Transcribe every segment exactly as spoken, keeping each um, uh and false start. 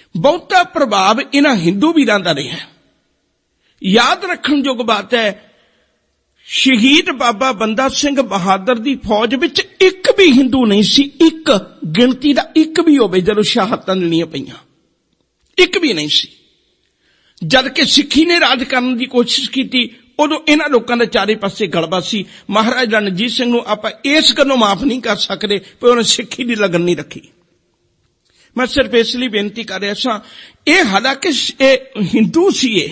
ਬਹੁਤਾ ਪ੍ਰਭਾਵ ਇਹਨਾਂ ਹਿੰਦੂ ਵੀਰਾਂ ਦਾ ਰਿਹਾ। ਯਾਦ ਰੱਖਣਯੋਗ ਬਾਤ ਹੈ, ਸ਼ਹੀਦ ਬਾਬਾ ਬੰਦਾ ਸਿੰਘ ਬਹਾਦਰ ਦੀ ਫੌਜ ਵਿੱਚ ਇੱਕ ਵੀ ਹਿੰਦੂ ਨਹੀਂ ਸੀ, ਇੱਕ ਗਿਣਤੀ ਦਾ ਇੱਕ ਵੀ ਹੋਵੇ ਜਦੋਂ ਸ਼ਹਾਦਤਾਂ ਦੇਣੀਆਂ ਪਈਆਂ, ਇੱਕ ਵੀ ਨਹੀਂ ਸੀ। ਜਦ ਕਿ ਸਿੱਖੀ ਨੇ ਰਾਜ ਕਰਨ ਦੀ ਕੋਸ਼ਿਸ਼ ਕੀਤੀ, ਉਦੋਂ ਇਹਨਾਂ ਲੋਕਾਂ ਦੇ ਚਾਰੇ ਪਾਸੇ ਗਲਬਾ ਸੀ। ਮਹਾਰਾਜਾ ਰਣਜੀਤ ਸਿੰਘ ਨੂੰ ਆਪਾਂ ਇਸ ਗੱਲੋਂ ਮਾਫ ਨਹੀਂ ਕਰ ਸਕਦੇ ਕਿ ਉਹਨੇ ਸਿੱਖੀ ਦੀ ਲਗਨ ਨਹੀਂ ਰੱਖੀ। ਮੈਂ ਸਿਰਫ ਇਸ ਲਈ ਬੇਨਤੀ ਕਰ ਰਿਹਾ ਸਾਂ, ਇਹ ਹਾਲਾਂਕਿ ਇਹ ਹਿੰਦੂ ਸੀ, ਇਹ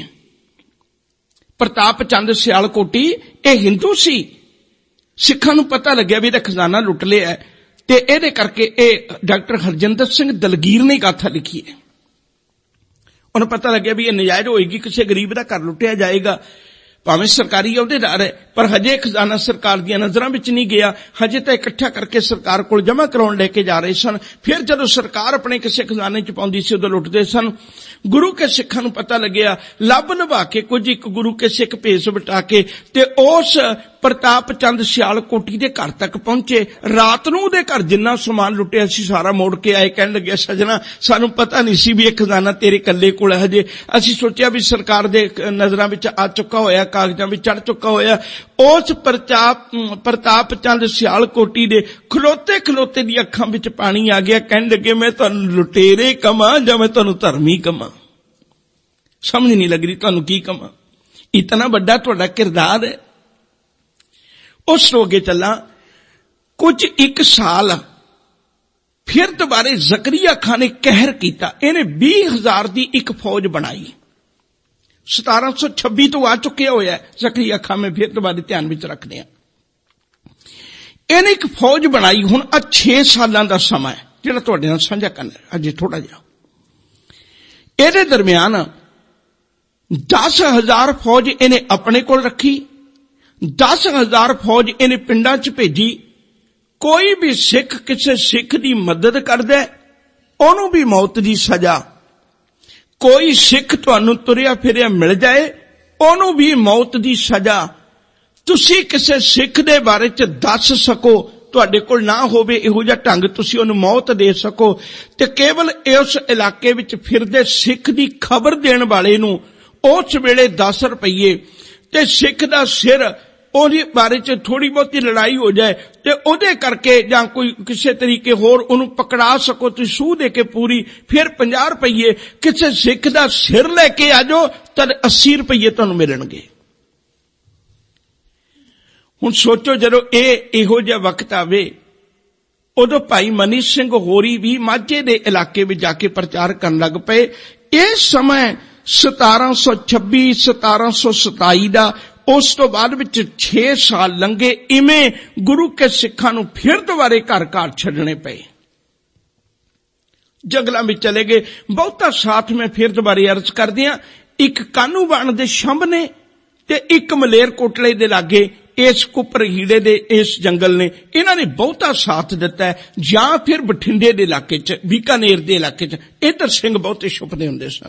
ਪ੍ਰਤਾਪ ਚੰਦ ਸਿਆਲਕੋਟੀ ਇਹ ਹਿੰਦੂ ਸੀ। ਸਿੱਖਾਂ ਨੂੰ ਪਤਾ ਲੱਗਿਆ ਵੀ ਇਹਦਾ ਖਜ਼ਾਨਾ ਲੁੱਟ ਲਿਆ ਤੇ ਇਹਦੇ ਕਰਕੇ ਇਹ ਡਾਕਟਰ ਹਰਜਿੰਦਰ ਸਿੰਘ ਦਲਗੀਰ ਨੇ ਗਾਥਾ ਲਿਖੀ ਹੈ। ਉਹਨੂੰ ਪਤਾ ਲੱਗਿਆ ਵੀ ਇਹ ਨਜਾਇਜ਼ ਹੋਏਗੀ, ਕਿਸੇ ਗਰੀਬ ਦਾ ਘਰ ਲੁੱਟਿਆ ਜਾਏਗਾ, ਭਾਵੇਂ ਸਰਕਾਰੀ ਅਹੁਦੇਦਾਰ ਹੈ, ਪਰ ਹਜੇ ਖਜ਼ਾਨਾ ਸਰਕਾਰ ਦੀਆਂ ਨਜ਼ਰਾਂ ਵਿੱਚ ਨਹੀਂ ਗਿਆ। ਹਜੇ ਤਾਂ ਇਕੱਠਾ ਕਰਕੇ ਸਰਕਾਰ ਕੋਲ ਜਮ੍ਹਾਂ ਕਰਾਉਣ ਲੈ ਕੇ ਜਾ ਰਹੇ ਸਨ। ਫਿਰ ਜਦੋਂ ਸਰਕਾਰ ਆਪਣੇ ਕਿਸੇ ਖਜ਼ਾਨੇ ਚ ਪਾਉਂਦੀ ਸੀ ਉਦੋਂ ਲੁੱਟਦੇ ਸਨ। ਗੁਰੂ ਕੇ ਸਿੱਖਾਂ ਨੂੰ ਪਤਾ ਲੱਗਿਆ, ਲੱਭ ਨਿਭਾ ਕੇ ਕੁਝ ਇੱਕ ਗੁਰੂ ਕੇ ਸਿੱਖ ਭੇਸ ਵਟਾ ਕੇ ਤੇ ਉਸ ਪ੍ਰਤਾਪ ਚੰਦ ਸਿਆਲਕੋਟੀ ਦੇ ਘਰ ਤੱਕ ਪਹੁੰਚੇ। ਰਾਤ ਨੂੰ ਉਹਦੇ ਘਰ ਜਿੰਨਾ ਸਮਾਨ ਲੁੱਟਿਆ ਸੀ ਸਾਰਾ ਮੋੜ ਕੇ ਆਏ। ਕਹਿਣ ਲੱਗਿਆ, ਸਜਣਾ ਸਾਨੂੰ ਪਤਾ ਨਹੀਂ ਸੀ ਵੀ ਇਹ ਖਜ਼ਾਨਾ ਤੇਰੇ ਇਕੱਲੇ ਕੋਲ ਹੈ, ਹਜੇ ਅਸੀਂ ਸੋਚਿਆ ਵੀ ਸਰਕਾਰ ਦੇ ਨਜ਼ਰਾਂ ਵਿੱਚ ਆ ਚੁੱਕਾ ਹੋਇਆ, ਕਾਗਜ਼ਾਂ ਵਿੱਚ ਚੜ ਚੁੱਕਾ ਹੋਇਆ। ਉਸ ਪ੍ਰਤਾਪ ਪ੍ਰਤਾਪ ਚੰਦ ਸਿਆਲਕੋਟੀ ਦੇ ਖਲੋਤੇ ਖਲੋਤੇ ਦੀ ਅੱਖਾਂ ਵਿੱਚ ਪਾਣੀ ਆ ਗਿਆ। ਕਹਿਣ ਲੱਗੇ, ਮੈਂ ਤੁਹਾਨੂੰ ਲੁਟੇਰੇ ਕਮਾਂ ਜਾਂ ਮੈਂ ਤੁਹਾਨੂੰ ਧਰਮੀ ਕਮਾਂ, ਸਮਝ ਨਹੀਂ ਲੱਗ ਰਹੀ ਤੁਹਾਨੂੰ ਕੀ ਕਮਾਂ, ਇਤਨਾ ਵੱਡਾ ਤੁਹਾਡਾ ਕਿਰਦਾਰ ਹੈ। ਉਸ ਤੋਂ ਅੱਗੇ ਚੱਲਾਂ, ਕੁਝ ਇੱਕ ਸਾਲ ਫਿਰ ਦੁਬਾਰੇ ਜ਼ਕਰੀਆ ਖਾਨ ਨੇ ਕਹਿਰ ਕੀਤਾ। ਇਹਨੇ ਵੀਹ ਹਜ਼ਾਰ ਦੀ ਇੱਕ ਫੌਜ ਬਣਾਈ। ਸਤਾਰਾਂ ਸੌ ਛੱਬੀ ਤੋਂ ਆ ਚੁੱਕਿਆ ਹੋਇਆ ਜ਼ਕਰੀਆ ਖਾਨ, ਮੈਂ ਫਿਰ ਦੁਬਾਰੇ ਧਿਆਨ ਵਿੱਚ ਰੱਖਦੇ ਹਾਂ। ਇਹਨੇ ਇੱਕ ਫੌਜ ਬਣਾਈ। ਹੁਣ ਆ ਛੇ ਸਾਲਾਂ ਦਾ ਸਮਾਂ ਹੈ ਜਿਹੜਾ ਤੁਹਾਡੇ ਨਾਲ ਸਾਂਝਾ ਕਰਨਾ ਅਜੇ ਥੋੜਾ ਜਿਹਾ। ਇਹਦੇ ਦਰਮਿਆਨ ਦਸ ਹਜ਼ਾਰ ਫੌਜ ਇਹਨੇ ਆਪਣੇ ਕੋਲ ਰੱਖੀ, ਦਸ ਹਜ਼ਾਰ ਫੌਜ ਇਹਨੇ ਪਿੰਡਾਂ ਚ ਭੇਜੀ। ਕੋਈ ਵੀ ਸਿੱਖ ਕਿਸੇ ਸਿੱਖ ਦੀ ਮਦਦ ਕਰਦਾ ਉਹਨੂੰ ਵੀ ਮੌਤ ਦੀ ਸਜ਼ਾ, ਕੋਈ ਸਿੱਖ ਤੁਹਾਨੂੰ ਤੁਰਿਆ ਫਿਰਿਆ ਮਿਲ ਜਾਏ ਉਹਨੂੰ ਵੀ ਮੌਤ ਦੀ ਸਜ਼ਾ। ਤੁਸੀਂ ਕਿਸੇ ਸਿੱਖ ਦੇ ਬਾਰੇ ਚ ਦੱਸ ਸਕੋ, ਤੁਹਾਡੇ ਕੋਲ ਨਾ ਹੋਵੇ ਇਹੋ ਜਿਹਾ ਢੰਗ ਤੁਸੀਂ ਉਹਨੂੰ ਮੌਤ ਦੇ ਸਕੋ, ਤੇ ਕੇਵਲ ਉਸ ਇਲਾਕੇ ਵਿੱਚ ਫਿਰਦੇ ਸਿੱਖ ਦੀ ਖਬਰ ਦੇਣ ਵਾਲੇ ਨੂੰ ਉਸ ਵੇਲੇ ਦਸ ਰੁਪਈਏ, ਤੇ ਸਿੱਖ ਦਾ ਸਿਰ ਉਹਦੇ ਬਾਰੇ ਚ ਥੋੜੀ ਬਹੁਤੀ ਲੜਾਈ ਹੋ ਜਾਏ ਤੇ ਉਹਦੇ ਕਰਕੇ ਜਾਂ ਕੋਈ ਕਿਸੇ ਤਰੀਕੇ ਹੋਰ ਉਹਨੂੰ ਪਕੜਾ ਸਕੋ, ਤੁਸੀਂ ਸੂਹ ਦੇ ਕੇ ਪੂਰੀ, ਫਿਰ ਪੰਜਾਹ ਰੁਪਈਏ। ਕਿਸੇ ਸਿੱਖ ਦਾ ਸਿਰ ਲੈ ਕੇ ਆ ਜਾਓ ਤਾਂ ਅੱਸੀ ਰੁਪਈਏ ਤੁਹਾਨੂੰ ਮਿਲਣਗੇ। ਹੁਣ ਸੋਚੋ, ਜਦੋਂ ਇਹ ਇਹੋ ਜਿਹਾ ਵਕਤ ਆਵੇ, ਉਦੋਂ ਭਾਈ ਮਨੀ ਸਿੰਘ ਹੋਰੀ ਵੀ ਮਾਝੇ ਦੇ ਇਲਾਕੇ ਵਿੱਚ ਜਾ ਕੇ ਪ੍ਰਚਾਰ ਕਰਨ ਲੱਗ ਪਏ। ਇਹ ਸਮਾਂ ਸਤਾਰਾਂ ਸੌ ਛੱਬੀ ਸਤਾਰਾਂ ਸੌ ਸਤਾਈ ਦਾ। ਉਸ ਤੋਂ ਬਾਅਦ ਵਿੱਚ ਛੇ ਸਾਲ ਲੰਘੇ। ਇਵੇਂ ਗੁਰੂ ਕੇ ਸਿੱਖਾਂ ਨੂੰ ਫਿਰ ਦੁਬਾਰੇ ਘਰ ਘਰ ਛੱਡਣੇ ਪਏ, ਜੰਗਲਾਂ ਵਿੱਚ ਚਲੇ ਗਏ। ਬਹੁਤਾ ਸਾਥ ਮੈਂ ਫਿਰ ਦੁਬਾਰੇ ਅਰਜ਼ ਕਰਦਿਆਂ, ਇੱਕ ਕਾਨੂੰਵਾਨ ਦੇ ਸ਼ੰਭ ਨੇ ਤੇ ਇੱਕ ਮਲੇਰ ਕੋਟਲੇ ਦੇ ਲਾਗੇ ਇਸ ਕੁੱਪਰ ਹੀੜੇ ਦੇ ਇਸ ਜੰਗਲ ਨੇ, ਇਹਨਾਂ ਨੇ ਬਹੁਤਾ ਸਾਥ ਦਿੱਤਾ। ਜਾਂ ਫਿਰ ਬਠਿੰਡੇ ਦੇ ਇਲਾਕੇ ਚ, ਬੀਕਾਨੇਰ ਦੇ ਇਲਾਕੇ ਚ ਇੱਧਰ ਸਿੰਘ ਬਹੁਤੇ ਛੁਪਦੇ ਹੁੰਦੇ ਸਨ।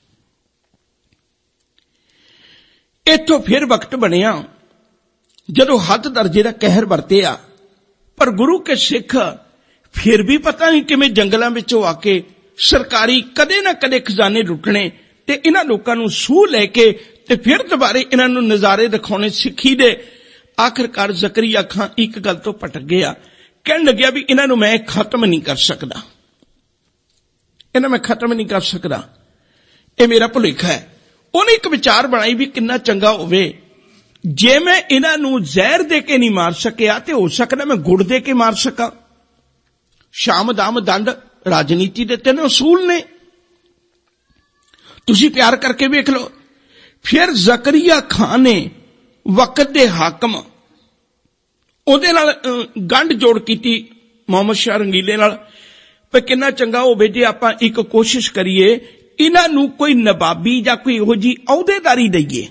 ਇੱਥੋਂ ਫਿਰ ਵਕਤ ਬਣਿਆ ਜਦੋਂ ਹੱਦ ਦਰਜੇ ਦਾ ਕਹਿਰ ਵਰਤਿਆ, ਪਰ ਗੁਰੂ ਕੇ ਸਿੱਖ ਫਿਰ ਵੀ ਪਤਾ ਨਹੀਂ ਕਿਵੇਂ ਜੰਗਲਾਂ ਵਿੱਚੋਂ ਆ ਕੇ ਸਰਕਾਰੀ ਕਦੇ ਨਾ ਕਦੇ ਖਜ਼ਾਨੇ ਲੁੱਟਣੇ ਤੇ ਇਹਨਾਂ ਲੋਕਾਂ ਨੂੰ ਸੂਹ ਲੈ ਕੇ ਤੇ ਫਿਰ ਦੁਬਾਰੇ ਇਹਨਾਂ ਨੂੰ ਨਜ਼ਾਰੇ ਦਿਖਾਉਣੇ ਸਿੱਖੀ ਦੇ। ਆਖਿਰਕਾਰ ਜ਼ਕਰੀਆ ਖਾਨ ਇੱਕ ਗੱਲ ਤੋਂ ਭਟਕ ਗਿਆ। ਕਹਿਣ ਲੱਗਿਆ ਵੀ ਇਹਨਾਂ ਨੂੰ ਮੈਂ ਖਤਮ ਨਹੀਂ ਕਰ ਸਕਦਾ, ਇਹਨਾਂ ਮੈਂ ਖਤਮ ਨਹੀਂ ਕਰ ਸਕਦਾ, ਇਹ ਮੇਰਾ ਭੁਲੇਖਾ ਹੈ। ਉਹਨੇ ਇੱਕ ਵਿਚਾਰ ਬਣਾਈ ਵੀ ਕਿੰਨਾ ਚੰਗਾ ਹੋਵੇ ਜੇ ਮੈਂ ਇਹਨਾਂ ਨੂੰ ਜ਼ਹਿਰ ਦੇ ਕੇ ਨਹੀਂ ਮਾਰ ਸਕਿਆ ਤੇ ਹੋ ਸਕਦਾ ਮੈਂ ਗੁੜ ਦੇ ਕੇ ਮਾਰ ਸਕਾਂ। ਸ਼ਾਮ ਦਾਮ ਦੰਡ ਰਾਜਨੀਤੀ ਦੇ ਤਿੰਨ ਅਸੂਲ ਨੇ, ਤੁਸੀਂ ਪਿਆਰ ਕਰਕੇ ਵੇਖ ਲਓ। ਫਿਰ ਜ਼ਕਰੀਆ ਖਾਨ ਨੇ ਵਕਤ ਦੇ ਹਾਕਮ ਉਹਦੇ ਨਾਲ ਗੰਢ ਜੋੜ ਕੀਤੀ ਮੁਹੰਮਦ ਸ਼ਾਹ ਰੰਗੀਲੇ ਨਾਲ, ਪਰ ਕਿੰਨਾ ਚੰਗਾ ਹੋਵੇ ਜੇ ਆਪਾਂ ਇੱਕ ਕੋਸ਼ਿਸ਼ ਕਰੀਏ ਇਹਨਾਂ ਨੂੰ ਕੋਈ ਨਵਾਬੀ ਜਾਂ ਕੋਈ ਇਹੋ ਜਿਹੀ ਅਹੁਦੇਦਾਰੀ ਦਈਏ,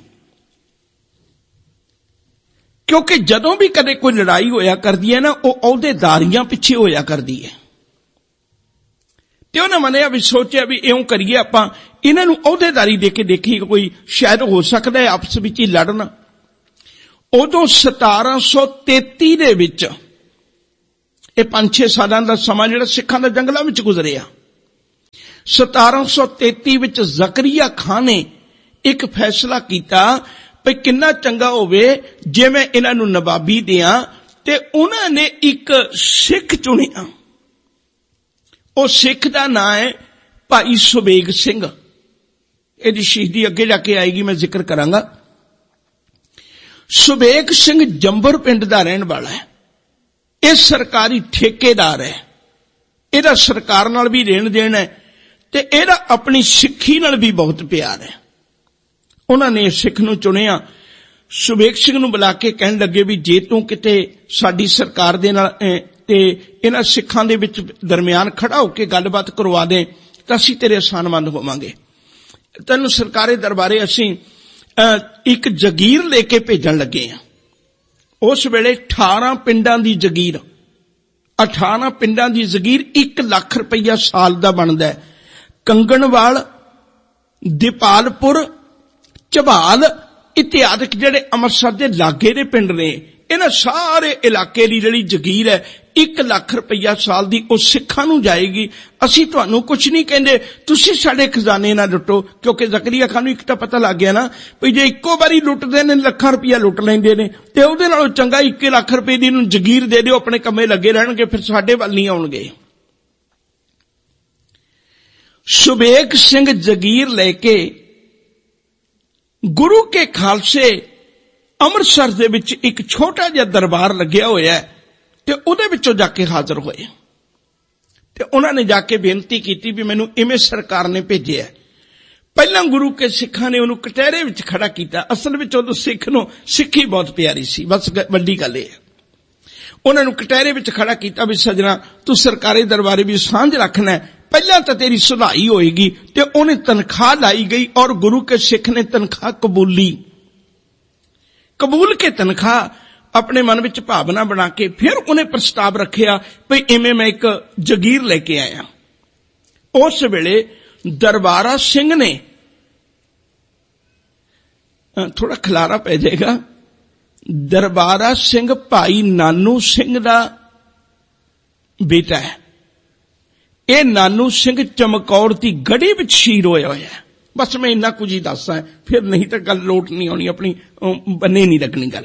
ਕਿਉਂਕਿ ਜਦੋਂ ਵੀ ਕਦੇ ਕੋਈ ਲੜਾਈ ਹੋਇਆ ਕਰਦੀ ਹੈ ਨਾ, ਉਹ ਅਹੁਦੇਦਾਰੀਆਂ ਪਿੱਛੇ ਹੋਇਆ ਕਰਦੀ ਹੈ। ਤੇ ਉਹਨੇ ਮੰਨਿਆ ਵੀ ਸੋਚਿਆ ਵੀ ਇਉਂ ਕਰੀਏ ਆਪਾਂ ਇਹਨਾਂ ਨੂੰ ਅਹੁਦੇਦਾਰੀ ਦੇ ਕੇ ਦੇਖੀਏ, ਕੋਈ ਸ਼ਾਇਦ ਹੋ ਸਕਦਾ ਹੈ ਆਪਸ ਵਿੱਚ ਹੀ ਲੜਨ। ਉਦੋਂ ਸਤਾਰਾਂ ਸੌ ਤੇਤੀ ਦੇ ਵਿੱਚ, ਇਹ ਪੰਜ ਛੇ ਸਾਲਾਂ ਦਾ ਸਮਾਂ ਜਿਹੜਾ ਸਿੱਖਾਂ ਦਾ ਜੰਗਲਾਂ ਵਿੱਚ ਗੁਜ਼ਰਿਆ, सतारह सौ तेती विच ਜ਼ਕਰੀਆ ਖਾਨ ने एक फैसला किया भी किन्ना चंगा होवे जे मैं इन्हां नूं नवाबी दियां, ते उन्हां ने एक सिख चुनिया। वो सिख दा नाम है भाई सुबेग सिंह। इहदी शहीदी अगे जाके आएगी, मैं जिक्र करांगा। सुबेग सिंह जंबर पिंड दा रहण वाला है। यह सरकारी ठेकेदार है, इहदा सरकार नाल भी लेण देण है, ते इहदा अपनी सिक्खी नाल भी बहुत प्यार है। उन्होंने सिख नूं चुनिया। सुबेग सिंह नूं बुला के कहण लगे भी जे तूं किते साडी सरकार दे नाल ते इन्हां सिखां दे विच दरमियान खड़ा होके गलबात करवा दे तां असीं तेरे आसानमंद होवांगे। तैनूं सरकारे दरबारे असीं एक जगीर लेके भेजण लगे हां। उस वेले अठारह पिंडां दी जगीर, अठारह पिंडां दी जगीर एक लाख रुपया साल दा बनदा है। कंगणवाल, दीपालपुर, झबाल इत्यादि जिहड़े अमृतसर दे लागे दे पिंड ने, इन्हां सारे इलाके दी जिहड़ी जगीर है एक लाख रुपया साल दी ओ सिखां नूं जाएगी। असीं तुहानूं कुछ नहीं कहंदे, तुसीं साडे खजाने ना लुटो, क्योंकि ਜ਼ਕਰੀਆ खान नूं एक तां पता लग गया ना भी जे इक्को बारी लुटदे ने ਲੱਖਾਂ रुपया लुट लैंदे ने, ते ਉਹਦੇ ਨਾਲੋਂ चंगा एक लाख रुपए दी नूं जगीर दे दिओ, अपने कम्मे लगे रहणगे, फिर साडे वल नहीं आउणगे। सुबेग सिंह जगीर लेके गुरु के खालसे अमृतसर दे विच एक छोटा जिहा दरबार लग्या होया है, ते उहदे विचों जाके हाजिर होए। ते उन्हां ने जाके बेनती कीती भी मैनूं इवें सरकार ने भेजिया। पहलां गुरु के सिखां ने उहनूं कटहरे विच खड़ा कीता। असल विच उदों सिख नूं सिक्खी बहुत प्यारी सी, बस वड्डी गल इह है। उन्हां नूं कटहरे विच खड़ा कीता भी सजना तूं सरकारी दरबारे भी सांझ रखना है, पहला तो तेरी सुधाई होएगी। ते उन्हें तनख्वाह लाई गई और गुरु के सिख ने तनख्वाह कबूली। कबूल के तनख्वाह अपने मन विच भावना बना के फिर उन्हें प्रस्ताव रखिया भी इवें मैं एक जगीर लेके आया। उस वेले दरबारा सिंह ने, थोड़ा खलारा पै जाएगा, दरबारा सिंह भाई नानू सिंह दा बेटा है। यह नानू सिंह चमकौर की गढ़ी विच शहीद होया होया है। बस मैं इन्ना कुछ ही दसदा है, फिर नहीं तो गल लोट नहीं आनी, अपनी बन्ने नहीं लगनी गल।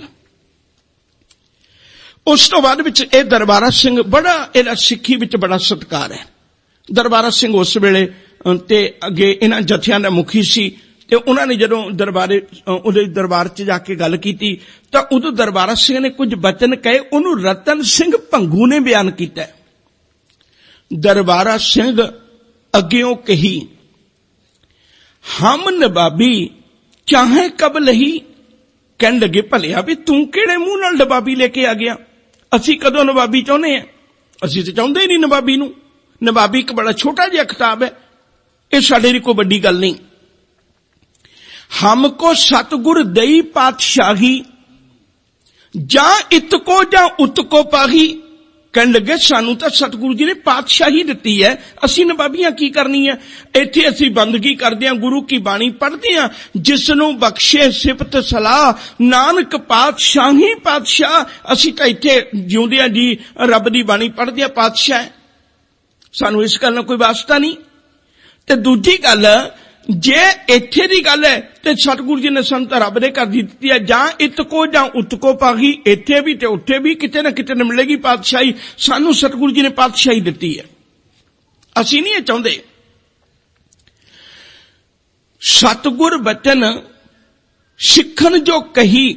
उस तो बाद विच यह दरबारा सिंह बड़ा इहदा सिक्खी विच बड़ा सत्कार है। दरबारा सिंह उस वेले ते अगे इन्हां जथियां दा मुखी सी, ते उन्होंने जदों दरबारे उहदे दरबार च जाके गल कीती तां उदों दरबारा सिंह ने कुछ बचन कहे, उहनूं रतन सिंह भंगू ने बयान कीता। दरबारा सिंह अग्यों कही, हम नवाबी चाहे कब लही। कहन लगे भलिया भी तू किहड़े मूंह नाल नवाबी लेके आ गया, असीं कदों नवाबी चाहुंदे हैं, असीं तां चाहुंदे ही नहीं नवाबी नूं। नवाबी एक बड़ा छोटा जिहा खिताब है, ये साडे लई कोई वड्डी गल नहीं। हमको सतगुर दई पातशाही जां इतको जां उतको पाही। कहन लगे सानू तो सतगुरु जी ने पातशाही दिती है, असी नवाबियां की करनी है। इत्थे असी बंदगी करदे हां, गुरु की बाणी पढ़दे हां, जिसनू बख्शे सिफत सलाह नानक पातशाही पातशाह। असी तां इत्थे जिउंदे हां जी रब दी बाणी पढ़दे हां, पातशाह है, सानू इस गल नाल कोई वास्ता नहीं। ते दूजी गल, जे इत्थे दी गल है ते सतगुरु जी ने संत रब दे कर दित्ती है, जां इतको जां उतको पाही, इत्थे भी ते उत्थे भी किते ना किते न मिलेगी पातशाही। सानू सतगुरु जी ने पातशाही दित्ती है, असी नहीं चाहुंदे। सतगुर बचन सिखन जो कही,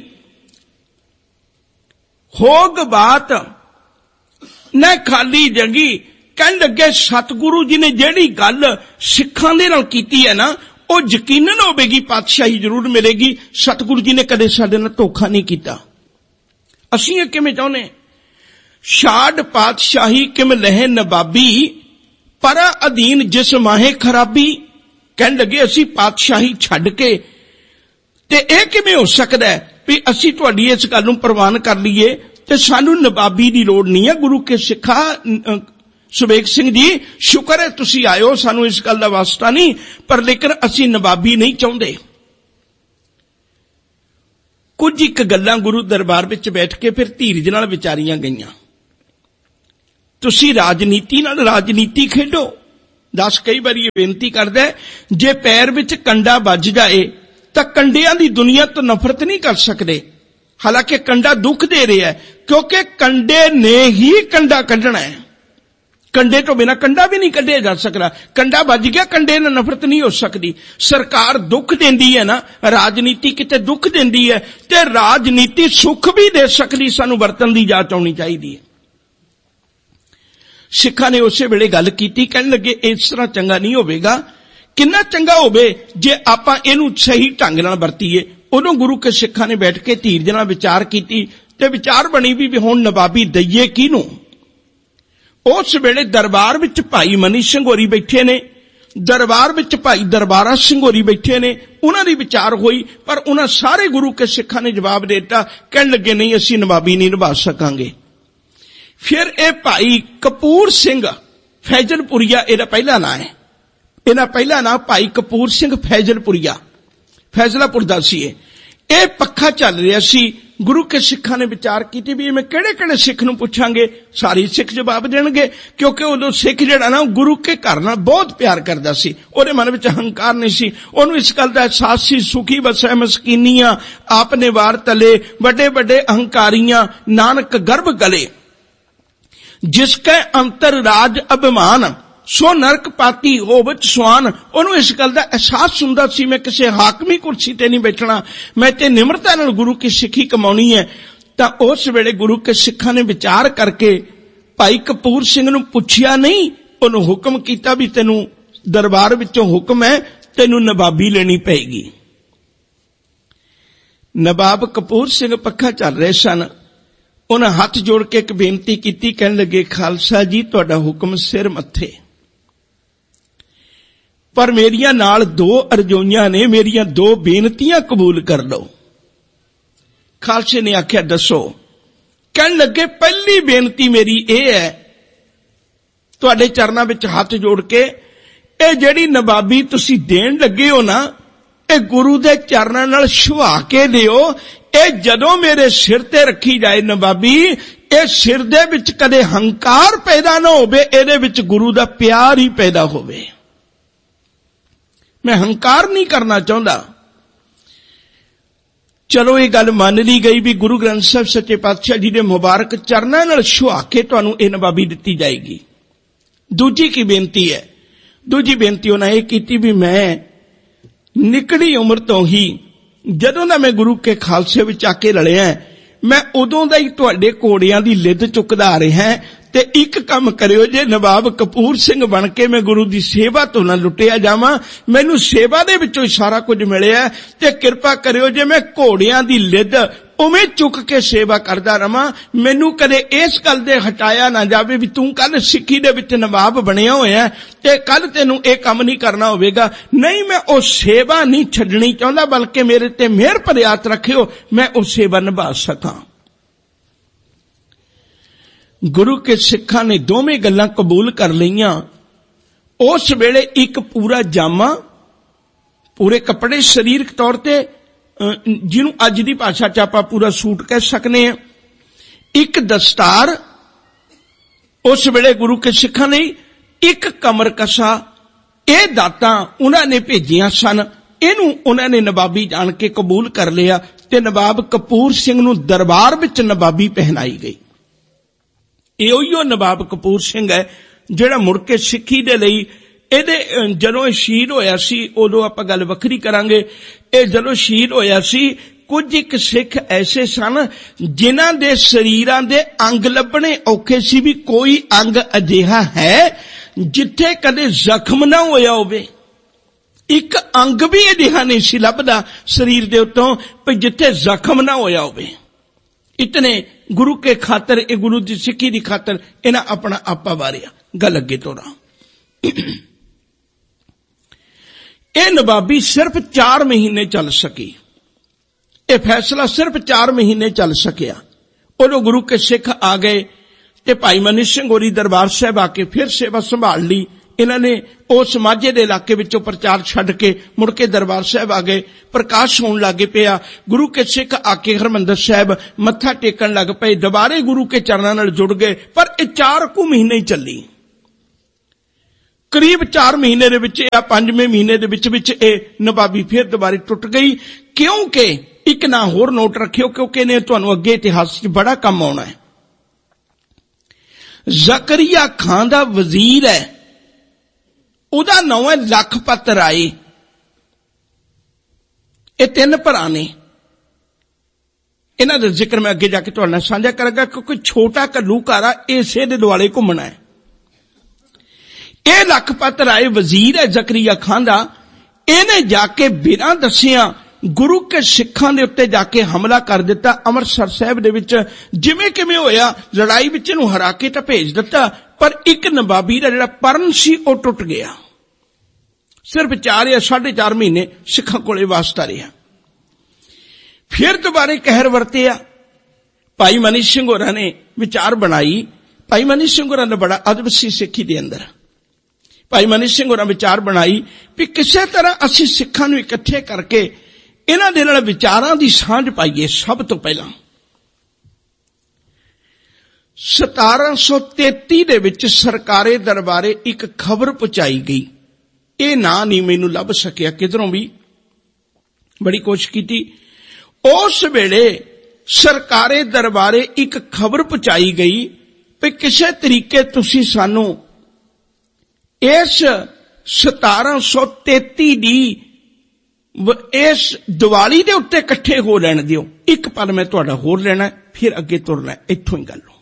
होग बात न खाली जगी। कहन लगे सतगुरु जी ने जेड़ी गल सिखां दे नाल कीती है ना, वो यकीनन होवेगी पातशाही जरूर मिलेगी। सतगुरु जी ने कदे साडे नाल धोखा नहीं कीता। असीं ये किवें चाहुंदे, छाड़ पातशाही किम लहे नवाबी, पर अधीन जिस माहे खराबी। कहन लगे असीं पातशाही छड्ड के ते इह किवें हो सकदा है भी असीं तुहाडी इस गल नूं प्रवान कर लईए ते सानू नवाबी दी लोड़ नहीं है। गुरु के सिखा सुबेग सिंह जी शुक्र है तुसी आए हो, सानू इस गल दा वास्ता नहीं, पर लेकिन असी नवाबी नहीं चाहुंदे। कुछ एक गल्लां गुरु दरबार विच बैठ के फिर धीरज नाल विचारियां गईयां। तुसी राजनीति नाल राजनीति खेडो, दस कई बार ये बेनती करदा है, जे पैर विच कंडा वज जाए तां कंडियां दी दुनिया तो नफरत नहीं कर सकते। हालांकि कंडा दुख दे रहा है, क्योंकि कंडे ने ही कंडा कढ़ना है। कंडे तो बिना कंडा भी नहीं कढ़िया जा सकता। कंडा वज गया, कंडे नाल नफरत नहीं हो सकती। सरकार दुख देंदी है ना, राजनीति किते दुख देंदी है, ते राजनीति सुख भी दे सकती। सानू वरतन दी जाच आउणी चाहिदी है। सिखां ने उसे वेले गल कीती, कहण लगे इस तरह चंगा नहीं होवेगा। किन्ना चंगा होवे जे आपां इहनूं सही ढंग नाल वरतीए। उदों गुरु के सिखां ने बैठ के धीरज नाल विचार कीती ते विचार बनी भी हुण नवाबी दईए किहनूं। उस वेले दरबार विच भाई मनी सिंह होरी बैठे ने, दरबार विच भाई दरबारा सिंह होरी बैठे ने। उन्हां दी विचार होई, पर उन्हां सारे गुरु के सिखां ने जवाब देता, कहण लगे नहीं असीं नवाबी नहीं निभा सकांगे। फिर ए भाई कपूर सिंह फैजलपुरिया इहदा पहला नाम है, इहदा पहला नाम भाई कपूर सिंह फैजलपुरिया फैजलापुर दा सी। ਇਹ पक्खा चल रहा सी। गुरु के सिखां ने विचार की भी मैं किहड़े किहड़े सिख नूं पुछांगे, सारे सिख जवाब देणगे, क्योंकि उदों सिख जिहड़ा ना गुरु के घर नाल बहुत प्यार करदा सी। उहदे मन विच हंकार नहीं सी, उहनूं इस गल दा एहसास सी सुखी बसै मस्कीनियां आपने वार तले, बड़े बड़े अहंकारियां नानक गर्भ गले, जिसके अंतर राज अभिमान सो नरक पाती होवत सुआन। उन्होंने इस गल का एहसास हुंदा सी मैं किसी हाकमी कुर्सी ते नहीं बैठना, मैं ते निमरता नाल गुरु की सिक्खी कमाउणी है। तां उस वेले गुरु के सिखां ने विचार करके भाई कपूर सिंह नूं पुछिया नहीं, उन्होंने हुक्म कीता भी तैनूं दरबार विचों हुक्म है, तैनूं नवाबी लेनी पेगी। नवाब कपूर सिंह पक्खा चल रहे सन। उन्हें हाथ जोड़ के एक बेनती की, कहने लगे खालसा जी तुहाडा हुक्म सिर मत्थे, पर मेरियां नाल दो अरजोइयां ने, मेरियां दो बेनतियां कबूल कर लो। खालसे ने आख्या दसो। कहने लगे पहली बेनती मेरी यह है, तुहाडे चरनां विच हाथ जोड़ के ए जिहड़ी नवाबी तुसीं देण लगे हो ना, ए गुरु दे चरनां नाल छुहा के दिओ। ए जदों मेरे सिर ते रखी जाए नवाबी, ए सिर दे विच कदे हंकार पैदा ना होवे, इहदे विच गुरु दा प्यार ही पैदा होवे। मैं हंकार नहीं करना चाहता। चलो ये गल मान ली गई भी गुरु ग्रंथ साहिब सच्चे पातशाह जी दे मुबारक चरनां नाल छुहा के तुहानूं इह नवाबी दित्ती जाएगी। दूजी की बेनती है, दूजी बेनती उन्हें यह की भी मैं निकड़ी उम्र तो ही जदों दा मैं गुरु के खालसे विच आके रलिया, मैं उदों दा ही तुहाडे घोड़ियां दी लिद चुकदा आ रहा है। ते एक काम करियो, जे नवाब कपूर सिंह बन के मैं गुरु दी सेवा तो ना लुटिया जावां, मैनू सेवा दे विचों ही सारा कुछ मिलिया, ते कृपा करियो जे मैं घोड़ियां दी लिद उवें चुक के सेवा करदा रहां, मैनू कदे इस गल दे हटाया ना जावे भी तू कल सिक्खी दे विच नवाब बनिया होया ते कल तैनू इह काम नहीं करना होवेगा। नहीं, मैं ओ सेवा नहीं छड्डनी चाहुंदा, बल्कि मेरे ते मेहर भरे हत्थ रखियो, मैं ओ सेवा निभा सकां। गुरु के सिखां ने दोवें गल्लां कबूल कर लईयां। उस वेले एक पूरा जामा, पूरे कपड़े शरीरक तौर ते जिन्हों अज दी भाषा च आपां पूरा सूट कह सकने हैं, एक दस्तार उस वेले गुरु के सिखां ने, एक कमर कसा, ये दातां उन्होंने भेजियां सन। इनू उन्होंने नवाबी जान के कबूल कर लिया ते नवाब कपूर सिंह नूं दरबार विच नवाबी पहनाई गई। इहो नवाब कपूर सिंह है जिहड़ा मुड़ के सिक्खी दे लई ਇਹਦੇ ਜਦੋਂ ਸ਼ਹੀਦ ਹੋਇਆ ਸੀ ਉਦੋਂ ਆਪਾਂ ਗੱਲ ਵੱਖਰੀ ਕਰਾਂਗੇ। ਇਹ ਜਦੋਂ ਸ਼ਹੀਦ ਹੋਇਆ ਸੀ ਕੁਝ ਇੱਕ ਸਿੱਖ ਐਸੇ ਸਨ ਜਿਨ੍ਹਾਂ ਦੇ ਸਰੀਰਾਂ ਦੇ ਅੰਗ ਲੱਭਣੇ ਔਖੇ ਸੀ ਵੀ ਕੋਈ ਅੰਗ ਅਜਿਹਾ ਹੈ ਜਿੱਥੇ ਕਦੇ ਜ਼ਖਮ ਨਾ ਹੋਇਆ ਹੋਵੇ। ਇੱਕ ਅੰਗ ਵੀ ਅਜਿਹਾ ਨਹੀਂ ਸੀ ਲੱਭਦਾ ਸਰੀਰ ਦੇ ਉੱਤੋਂ ਵੀ ਜਿੱਥੇ ਜ਼ਖਮ ਨਾ ਹੋਇਆ ਹੋਵੇ। ਇਤਨੇ ਗੁਰੂ ਕੇ ਖਾਤਰ, ਇਹ ਗੁਰੂ ਦੀ ਸਿੱਖੀ ਦੀ ਖਾਤਰ ਇਹਨਾਂ ਆਪਣਾ ਆਪਾ ਵਾਰਿਆ। ਗੱਲ ਅੱਗੇ ਤੋਰਾਂ। ਇਹ ਨਵਾਬੀ ਸਿਰਫ ਚਾਰ ਮਹੀਨੇ ਚੱਲ ਸਕੀ। ਇਹ ਫੈਸਲਾ ਸਿਰਫ ਚਾਰ ਮਹੀਨੇ ਚੱਲ ਸਕਿਆ। ਉਦੋਂ ਗੁਰੂ ਕੇ ਸਿੱਖ ਆ ਗਏ ਤੇ ਭਾਈ ਮਨੀ ਸਿੰਘ ਹੋਰੀ ਦਰਬਾਰ ਸਾਹਿਬ ਆ ਕੇ ਫਿਰ ਸੇਵਾ ਸੰਭਾਲ ਲਈ। ਇਹਨਾਂ ਨੇ ਉਸ ਮਾਝੇ ਦੇ ਇਲਾਕੇ ਵਿੱਚੋਂ ਪ੍ਰਚਾਰ ਛੱਡ ਕੇ ਮੁੜ ਕੇ ਦਰਬਾਰ ਸਾਹਿਬ ਆ ਗਏ। ਪ੍ਰਕਾਸ਼ ਹੋਣ ਲੱਗ ਪਿਆ। ਗੁਰੂ ਕੇ ਸਿੱਖ ਆ ਕੇ ਹਰਿਮੰਦਰ ਸਾਹਿਬ ਮੱਥਾ ਟੇਕਣ ਲੱਗ ਪਏ। ਦੁਬਾਰੇ ਗੁਰੂ ਕੇ ਚਰਨਾਂ ਨਾਲ ਜੁੜ ਗਏ। ਪਰ ਇਹ ਚਾਰ ਕੁ ਮਹੀਨੇ ਹੀ ਚੱਲੀ। करीब चार महीने दे विच या पंजवें महीने दे विच विच ये नवाबी फिर दोबारे टुट गई। क्योंकि एक ना होर नोट रखियो, क्योंकि इन्हें तुहानूं अगे इतिहास च बड़ा काम आउणा है। ज़करिया खां दा वजीर है, उहदा नाम है लखपत राय। ये तीन भरा ने, इन्हां दा जिक्र मैं अगे जाके तुहाडे नाल साझा करांगा, क्योंकि छोटा घल्लूघारा इसे दे दुआले घुमना है। यह लखपत राय वजीर है ज़करिया खां दा। इन्हें जाके बिना दसिया गुरु के सिखां दे उत्ते जाके हमला कर दिता। अमृतसर साहिब दे विच जिवें किवें होया लड़ाई विच इहनूं हरा के तां भेज दिता, पर एक नवाबी दा जिहड़ा परन सी ओह टुट गया। सिर्फ चार या साढ़े चार महीने सिखां कोले वास्ता रहा। फिर दोबारे कहर वरतिया। भाई मनी सिंह होरां ने विचार बनाई। भाई मनी सिंह होरां दा बड़ा अदब सी सिक्खी दे अंदर। भाई मनी सिंह होरां विचार बनाई भी किसी तरह असीं सिखां नूं इकट्ठे करके इन्हां दे नाल विचारां दी सांझ पाईए। सब तो पहला सतारां सौ तेती दे विच सरकारे दरबारे एक खबर पहुंचाई गई। ये ना नहीं मैनू लभ सकिया किधरों भी, बड़ी कोशिश की। उस वेले सरकारे दरबारे एक खबर पहुंचाई गई कि किसी तरीके तुसी सानू इस सतारां सौ तेती दी इस दिवाली दे उत्ते इकट्ठे हो लैण दिओ। एक पल मैं तुहाडा होर लेना, फिर अगे तुरना, इत्थों ही गल।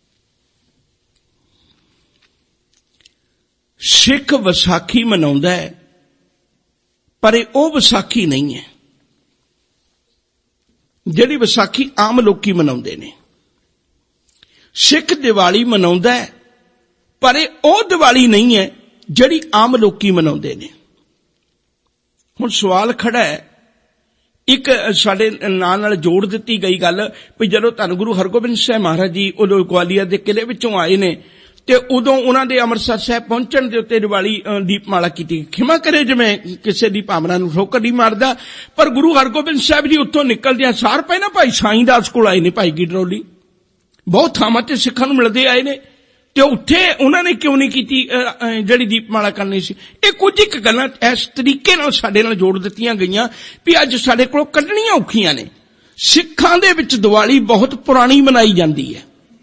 सिख विसाखी मनाउंदा है, पर वह विसाखी नहीं है जिहड़ी विसाखी आम लोकी मनाउंदे ने। सिख दिवाली मनाउंदा है, पर वह दिवाली नहीं है जिहड़ी आम लोकी मनाउंदे ने। हुण सवाल खड़ा है, एक साडे नाल नाल जोड़ दित्ती गई गल भी जदों धन गुरु हरगोबिंद साहिब महाराज जी उदों ग्वालियर दे किले विचों आए ने ते उदों उन्हां दे अमृतसर साहिब पहुंचण दे उत्ते दिवाली दीपमाला कीती। खिमा करे जिवें किसी दी भावना नूं ठोकर नहीं मारदा, पर गुरु हरगोबिंद साहिब जी उत्थों निकलदियां सार पहिलां भाई साईं दास कोल आए ने, भाई गिडरौली बहुत थावां ते सिखां नूं मिलदे आए ने, ते उत्थे उन्होंने क्यों नहीं की जिहड़ी दीपमाला करनी सी। ये कुछ एक गल्लां इस तरीके नाल साडे नाल जोड़ दित्तियां गईयां भी अज साडे कोल कढणीआं औखीआं ने। सिखां दे विच दिवाली बहुत पुरानी मनाई जांदी है।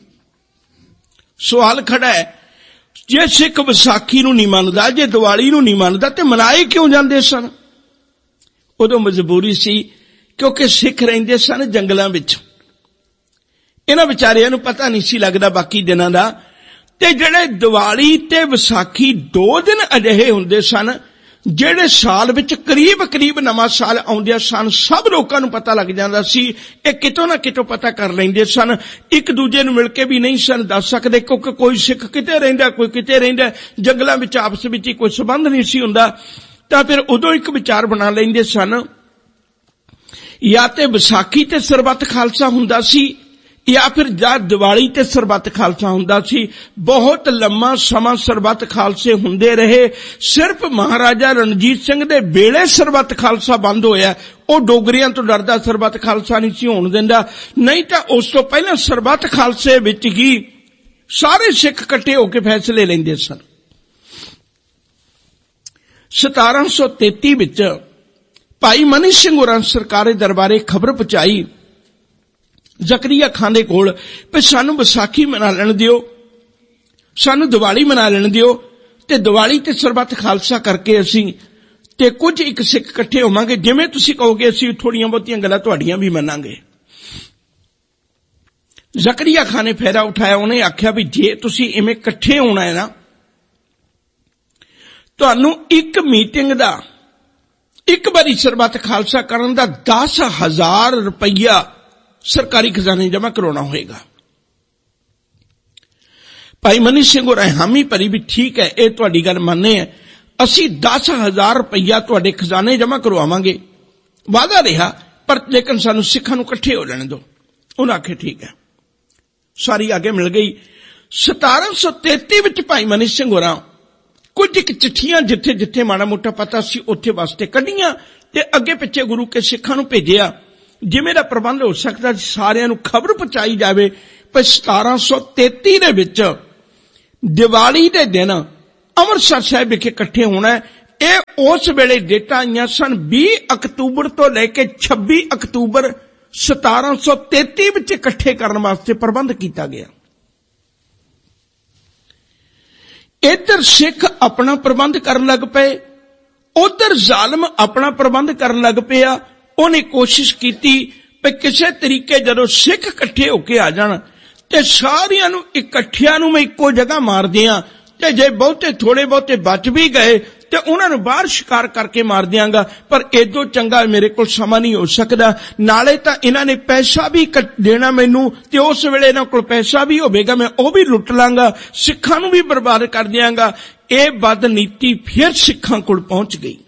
सवाल खड़ा है, जे सिख विसाखी नूं नहीं मनदा, जे दिवाली नूं नहीं मनदा, ते मनाए क्यों जांदे सन? उदों मजबूरी सी, क्योंकि सिख रहिंदे सन जंगलां विच। इन्हां विचारिਆਂ नूं पता नहीं सी लगदा बाकी दिनां दा। ते जिहड़े दिवाली ते विसाखी दो दिन अजिहे हुंदे सन जिहड़े साल विच करीब करीब नवां साल आउंदे सन, सब लोकां नूं पता लग जांदा सी। ये कितों ना कितों पता कर लैंदे सन। एक दूजे नूं मिल के भी नहीं सन दस सकदे, क्योंकि कोई सिख किते रहिंदा, कोई किते रहिंदा, जंगलां विच आपस विच कोई संबंध नहीं सी हुंदा। तां फिर उदों एक विचार बना लैंदे सन, या ते विसाखी ते सरबत खालसा हुंदा सी, या फिर जा दिवाली ते सरबत खालसा हुंदा सी। बहुत लम्मा समा सरबत खालसे हुंदे रहे। सिर्फ महाराजा रणजीत सिंह दे वेले सरबत खालसा बंद होया। ਉਹ ਡੋਗਰੀਆਂ ਤੋਂ ਡਰਦਾ ਸਰਬੱਤ ਖਾਲਸਾ ਨਹੀਂ ਸੀ ਹੋਣ ਦਿੰਦਾ, नहीं तो उस तो पहले सरबत खालसे विच ही सारे सिख इकट्ठे होकर फैसले लेंदे सन। सतारां सौ तेती विच भाई मनी सिंह होरां सरकारे दरबारे खबर पहुंचाई ज़करिया खां दे कोल भी सानू विसाखी मना लैण दिओ, सानू दिवाली मना लैण दिओ, ते दिवाली ते सरबत खालसा करके असीं ते कुछ एक सिख इकट्ठे होवांगे, जिवें तुसीं कहोगे असीं थोड़ियां बहुतियां गल्लां तुहाड़ियां भी मनांगे। ज़करिया खां ने फेरा उठाया, उन्हें आख्या भी जे तुसीं इवें इकट्ठे होना है ना, तुहानू एक मीटिंग दा एक बारी सरबत खालसा करन दा दस हजार रुपया सरकारी खजाने जमा करवाना होएगा। भाई मनी सिंह होरां हामी भरी भी ठीक है, ये तुहाडी गल माने है, असी दस हजार रुपया तुहाडे खजाने जमा करवावांगे। वादा रहा, पर लेकिन सानू सिखां नूं इकट्ठे हो लेने दो। उन्हां आखे ठीक है, सारी आगे मिल गई। सतारां सौ तेती विच भाई मनी सिंह होरां कुछ एक चिट्ठियां जिथे जिथे माड़ा मोटा पता सी उत्थे वास्ते कढ़ियां ते अगे पिछे गुरु के सिखां नूं भेजिया। जिवें दा प्रबंध हो सकदा सारियां नूं खबर पहुंचाई जावे। पर सतारां सौ तेती दे विच दिवाली दे दिन ਅੰਮ੍ਰਿਤਸਰ ਸਾਹਿਬ ਵਿਖੇ ਇਕੱਠੇ ਹੋਣਾ ਹੈ। ਇਹ ਉਸ ਵੇਲੇ ਡੇਟਾਂ ਆਈਆਂ ਸਨ ਵੀਹ ਅਕਤੂਬਰ ਤੋਂ ਲੈ ਕੇ ਛੱਬੀ ਅਕਤੂਬਰ ਸਤਾਰਾਂ ਸੌ ਤੇਤੀ ਵਿੱਚ ਇਕੱਠੇ ਕਰਨ ਵਾਸਤੇ ਪ੍ਰਬੰਧ ਕੀਤਾ ਗਿਆ। ਇੱਧਰ ਸਿੱਖ ਆਪਣਾ ਪ੍ਰਬੰਧ ਕਰਨ ਲੱਗ ਪਏ, ਉਧਰ ਜ਼ਾਲਮ ਆਪਣਾ ਪ੍ਰਬੰਧ ਕਰਨ ਲੱਗ ਪਿਆ। ਉਹਨੇ ਕੋਸ਼ਿਸ਼ ਕੀਤੀ ਕਿ ਕਿਸੇ ਤਰੀਕੇ ਜਦੋਂ ਸਿੱਖ ਇਕੱਠੇ ਹੋ ਕੇ ਆ ਜਾਣ ਤੇ ਸਾਰਿਆਂ ਨੂੰ ਇਕੱਠਿਆਂ ਨੂੰ ਮੈਂ ਇੱਕੋ ਜਗ੍ਹਾ ਮਾਰ ਦਿਆਂ, ਤੇ ਜੇ ਬਹੁਤੇ ਥੋੜੇ ਬਹੁਤੇ ਬਚ ਵੀ ਗਏ ਤੇ ਉਹਨਾਂ ਨੂੰ ਬਾਹਰ ਸ਼ਿਕਾਰ ਕਰਕੇ ਮਾਰ ਦਿਆਂਗਾ। ਪਰ ਏਦੋਂ ਚੰਗਾ ਮੇਰੇ ਕੋਲ ਸਮਾਂ ਨਹੀਂ ਹੋ ਸਕਦਾ, ਨਾਲੇ ਤਾਂ ਇਹਨਾਂ ਨੇ ਪੈਸਾ ਵੀ ਦੇਣਾ ਮੈਨੂੰ, ਤੇ ਉਸ ਵੇਲੇ ਇਹਨਾਂ ਕੋਲ ਪੈਸਾ ਵੀ ਹੋਵੇਗਾ, ਮੈਂ ਉਹ ਵੀ ਲੁੱਟ ਲਾਂਗਾ, ਸਿੱਖਾਂ ਨੂੰ ਵੀ ਬਰਬਾਦ ਕਰ ਦਿਆਂਗਾ। ਇਹ ਬਦਨੀਤੀ ਫਿਰ ਸਿੱਖਾਂ ਕੋਲ ਪਹੁੰਚ ਗਈ।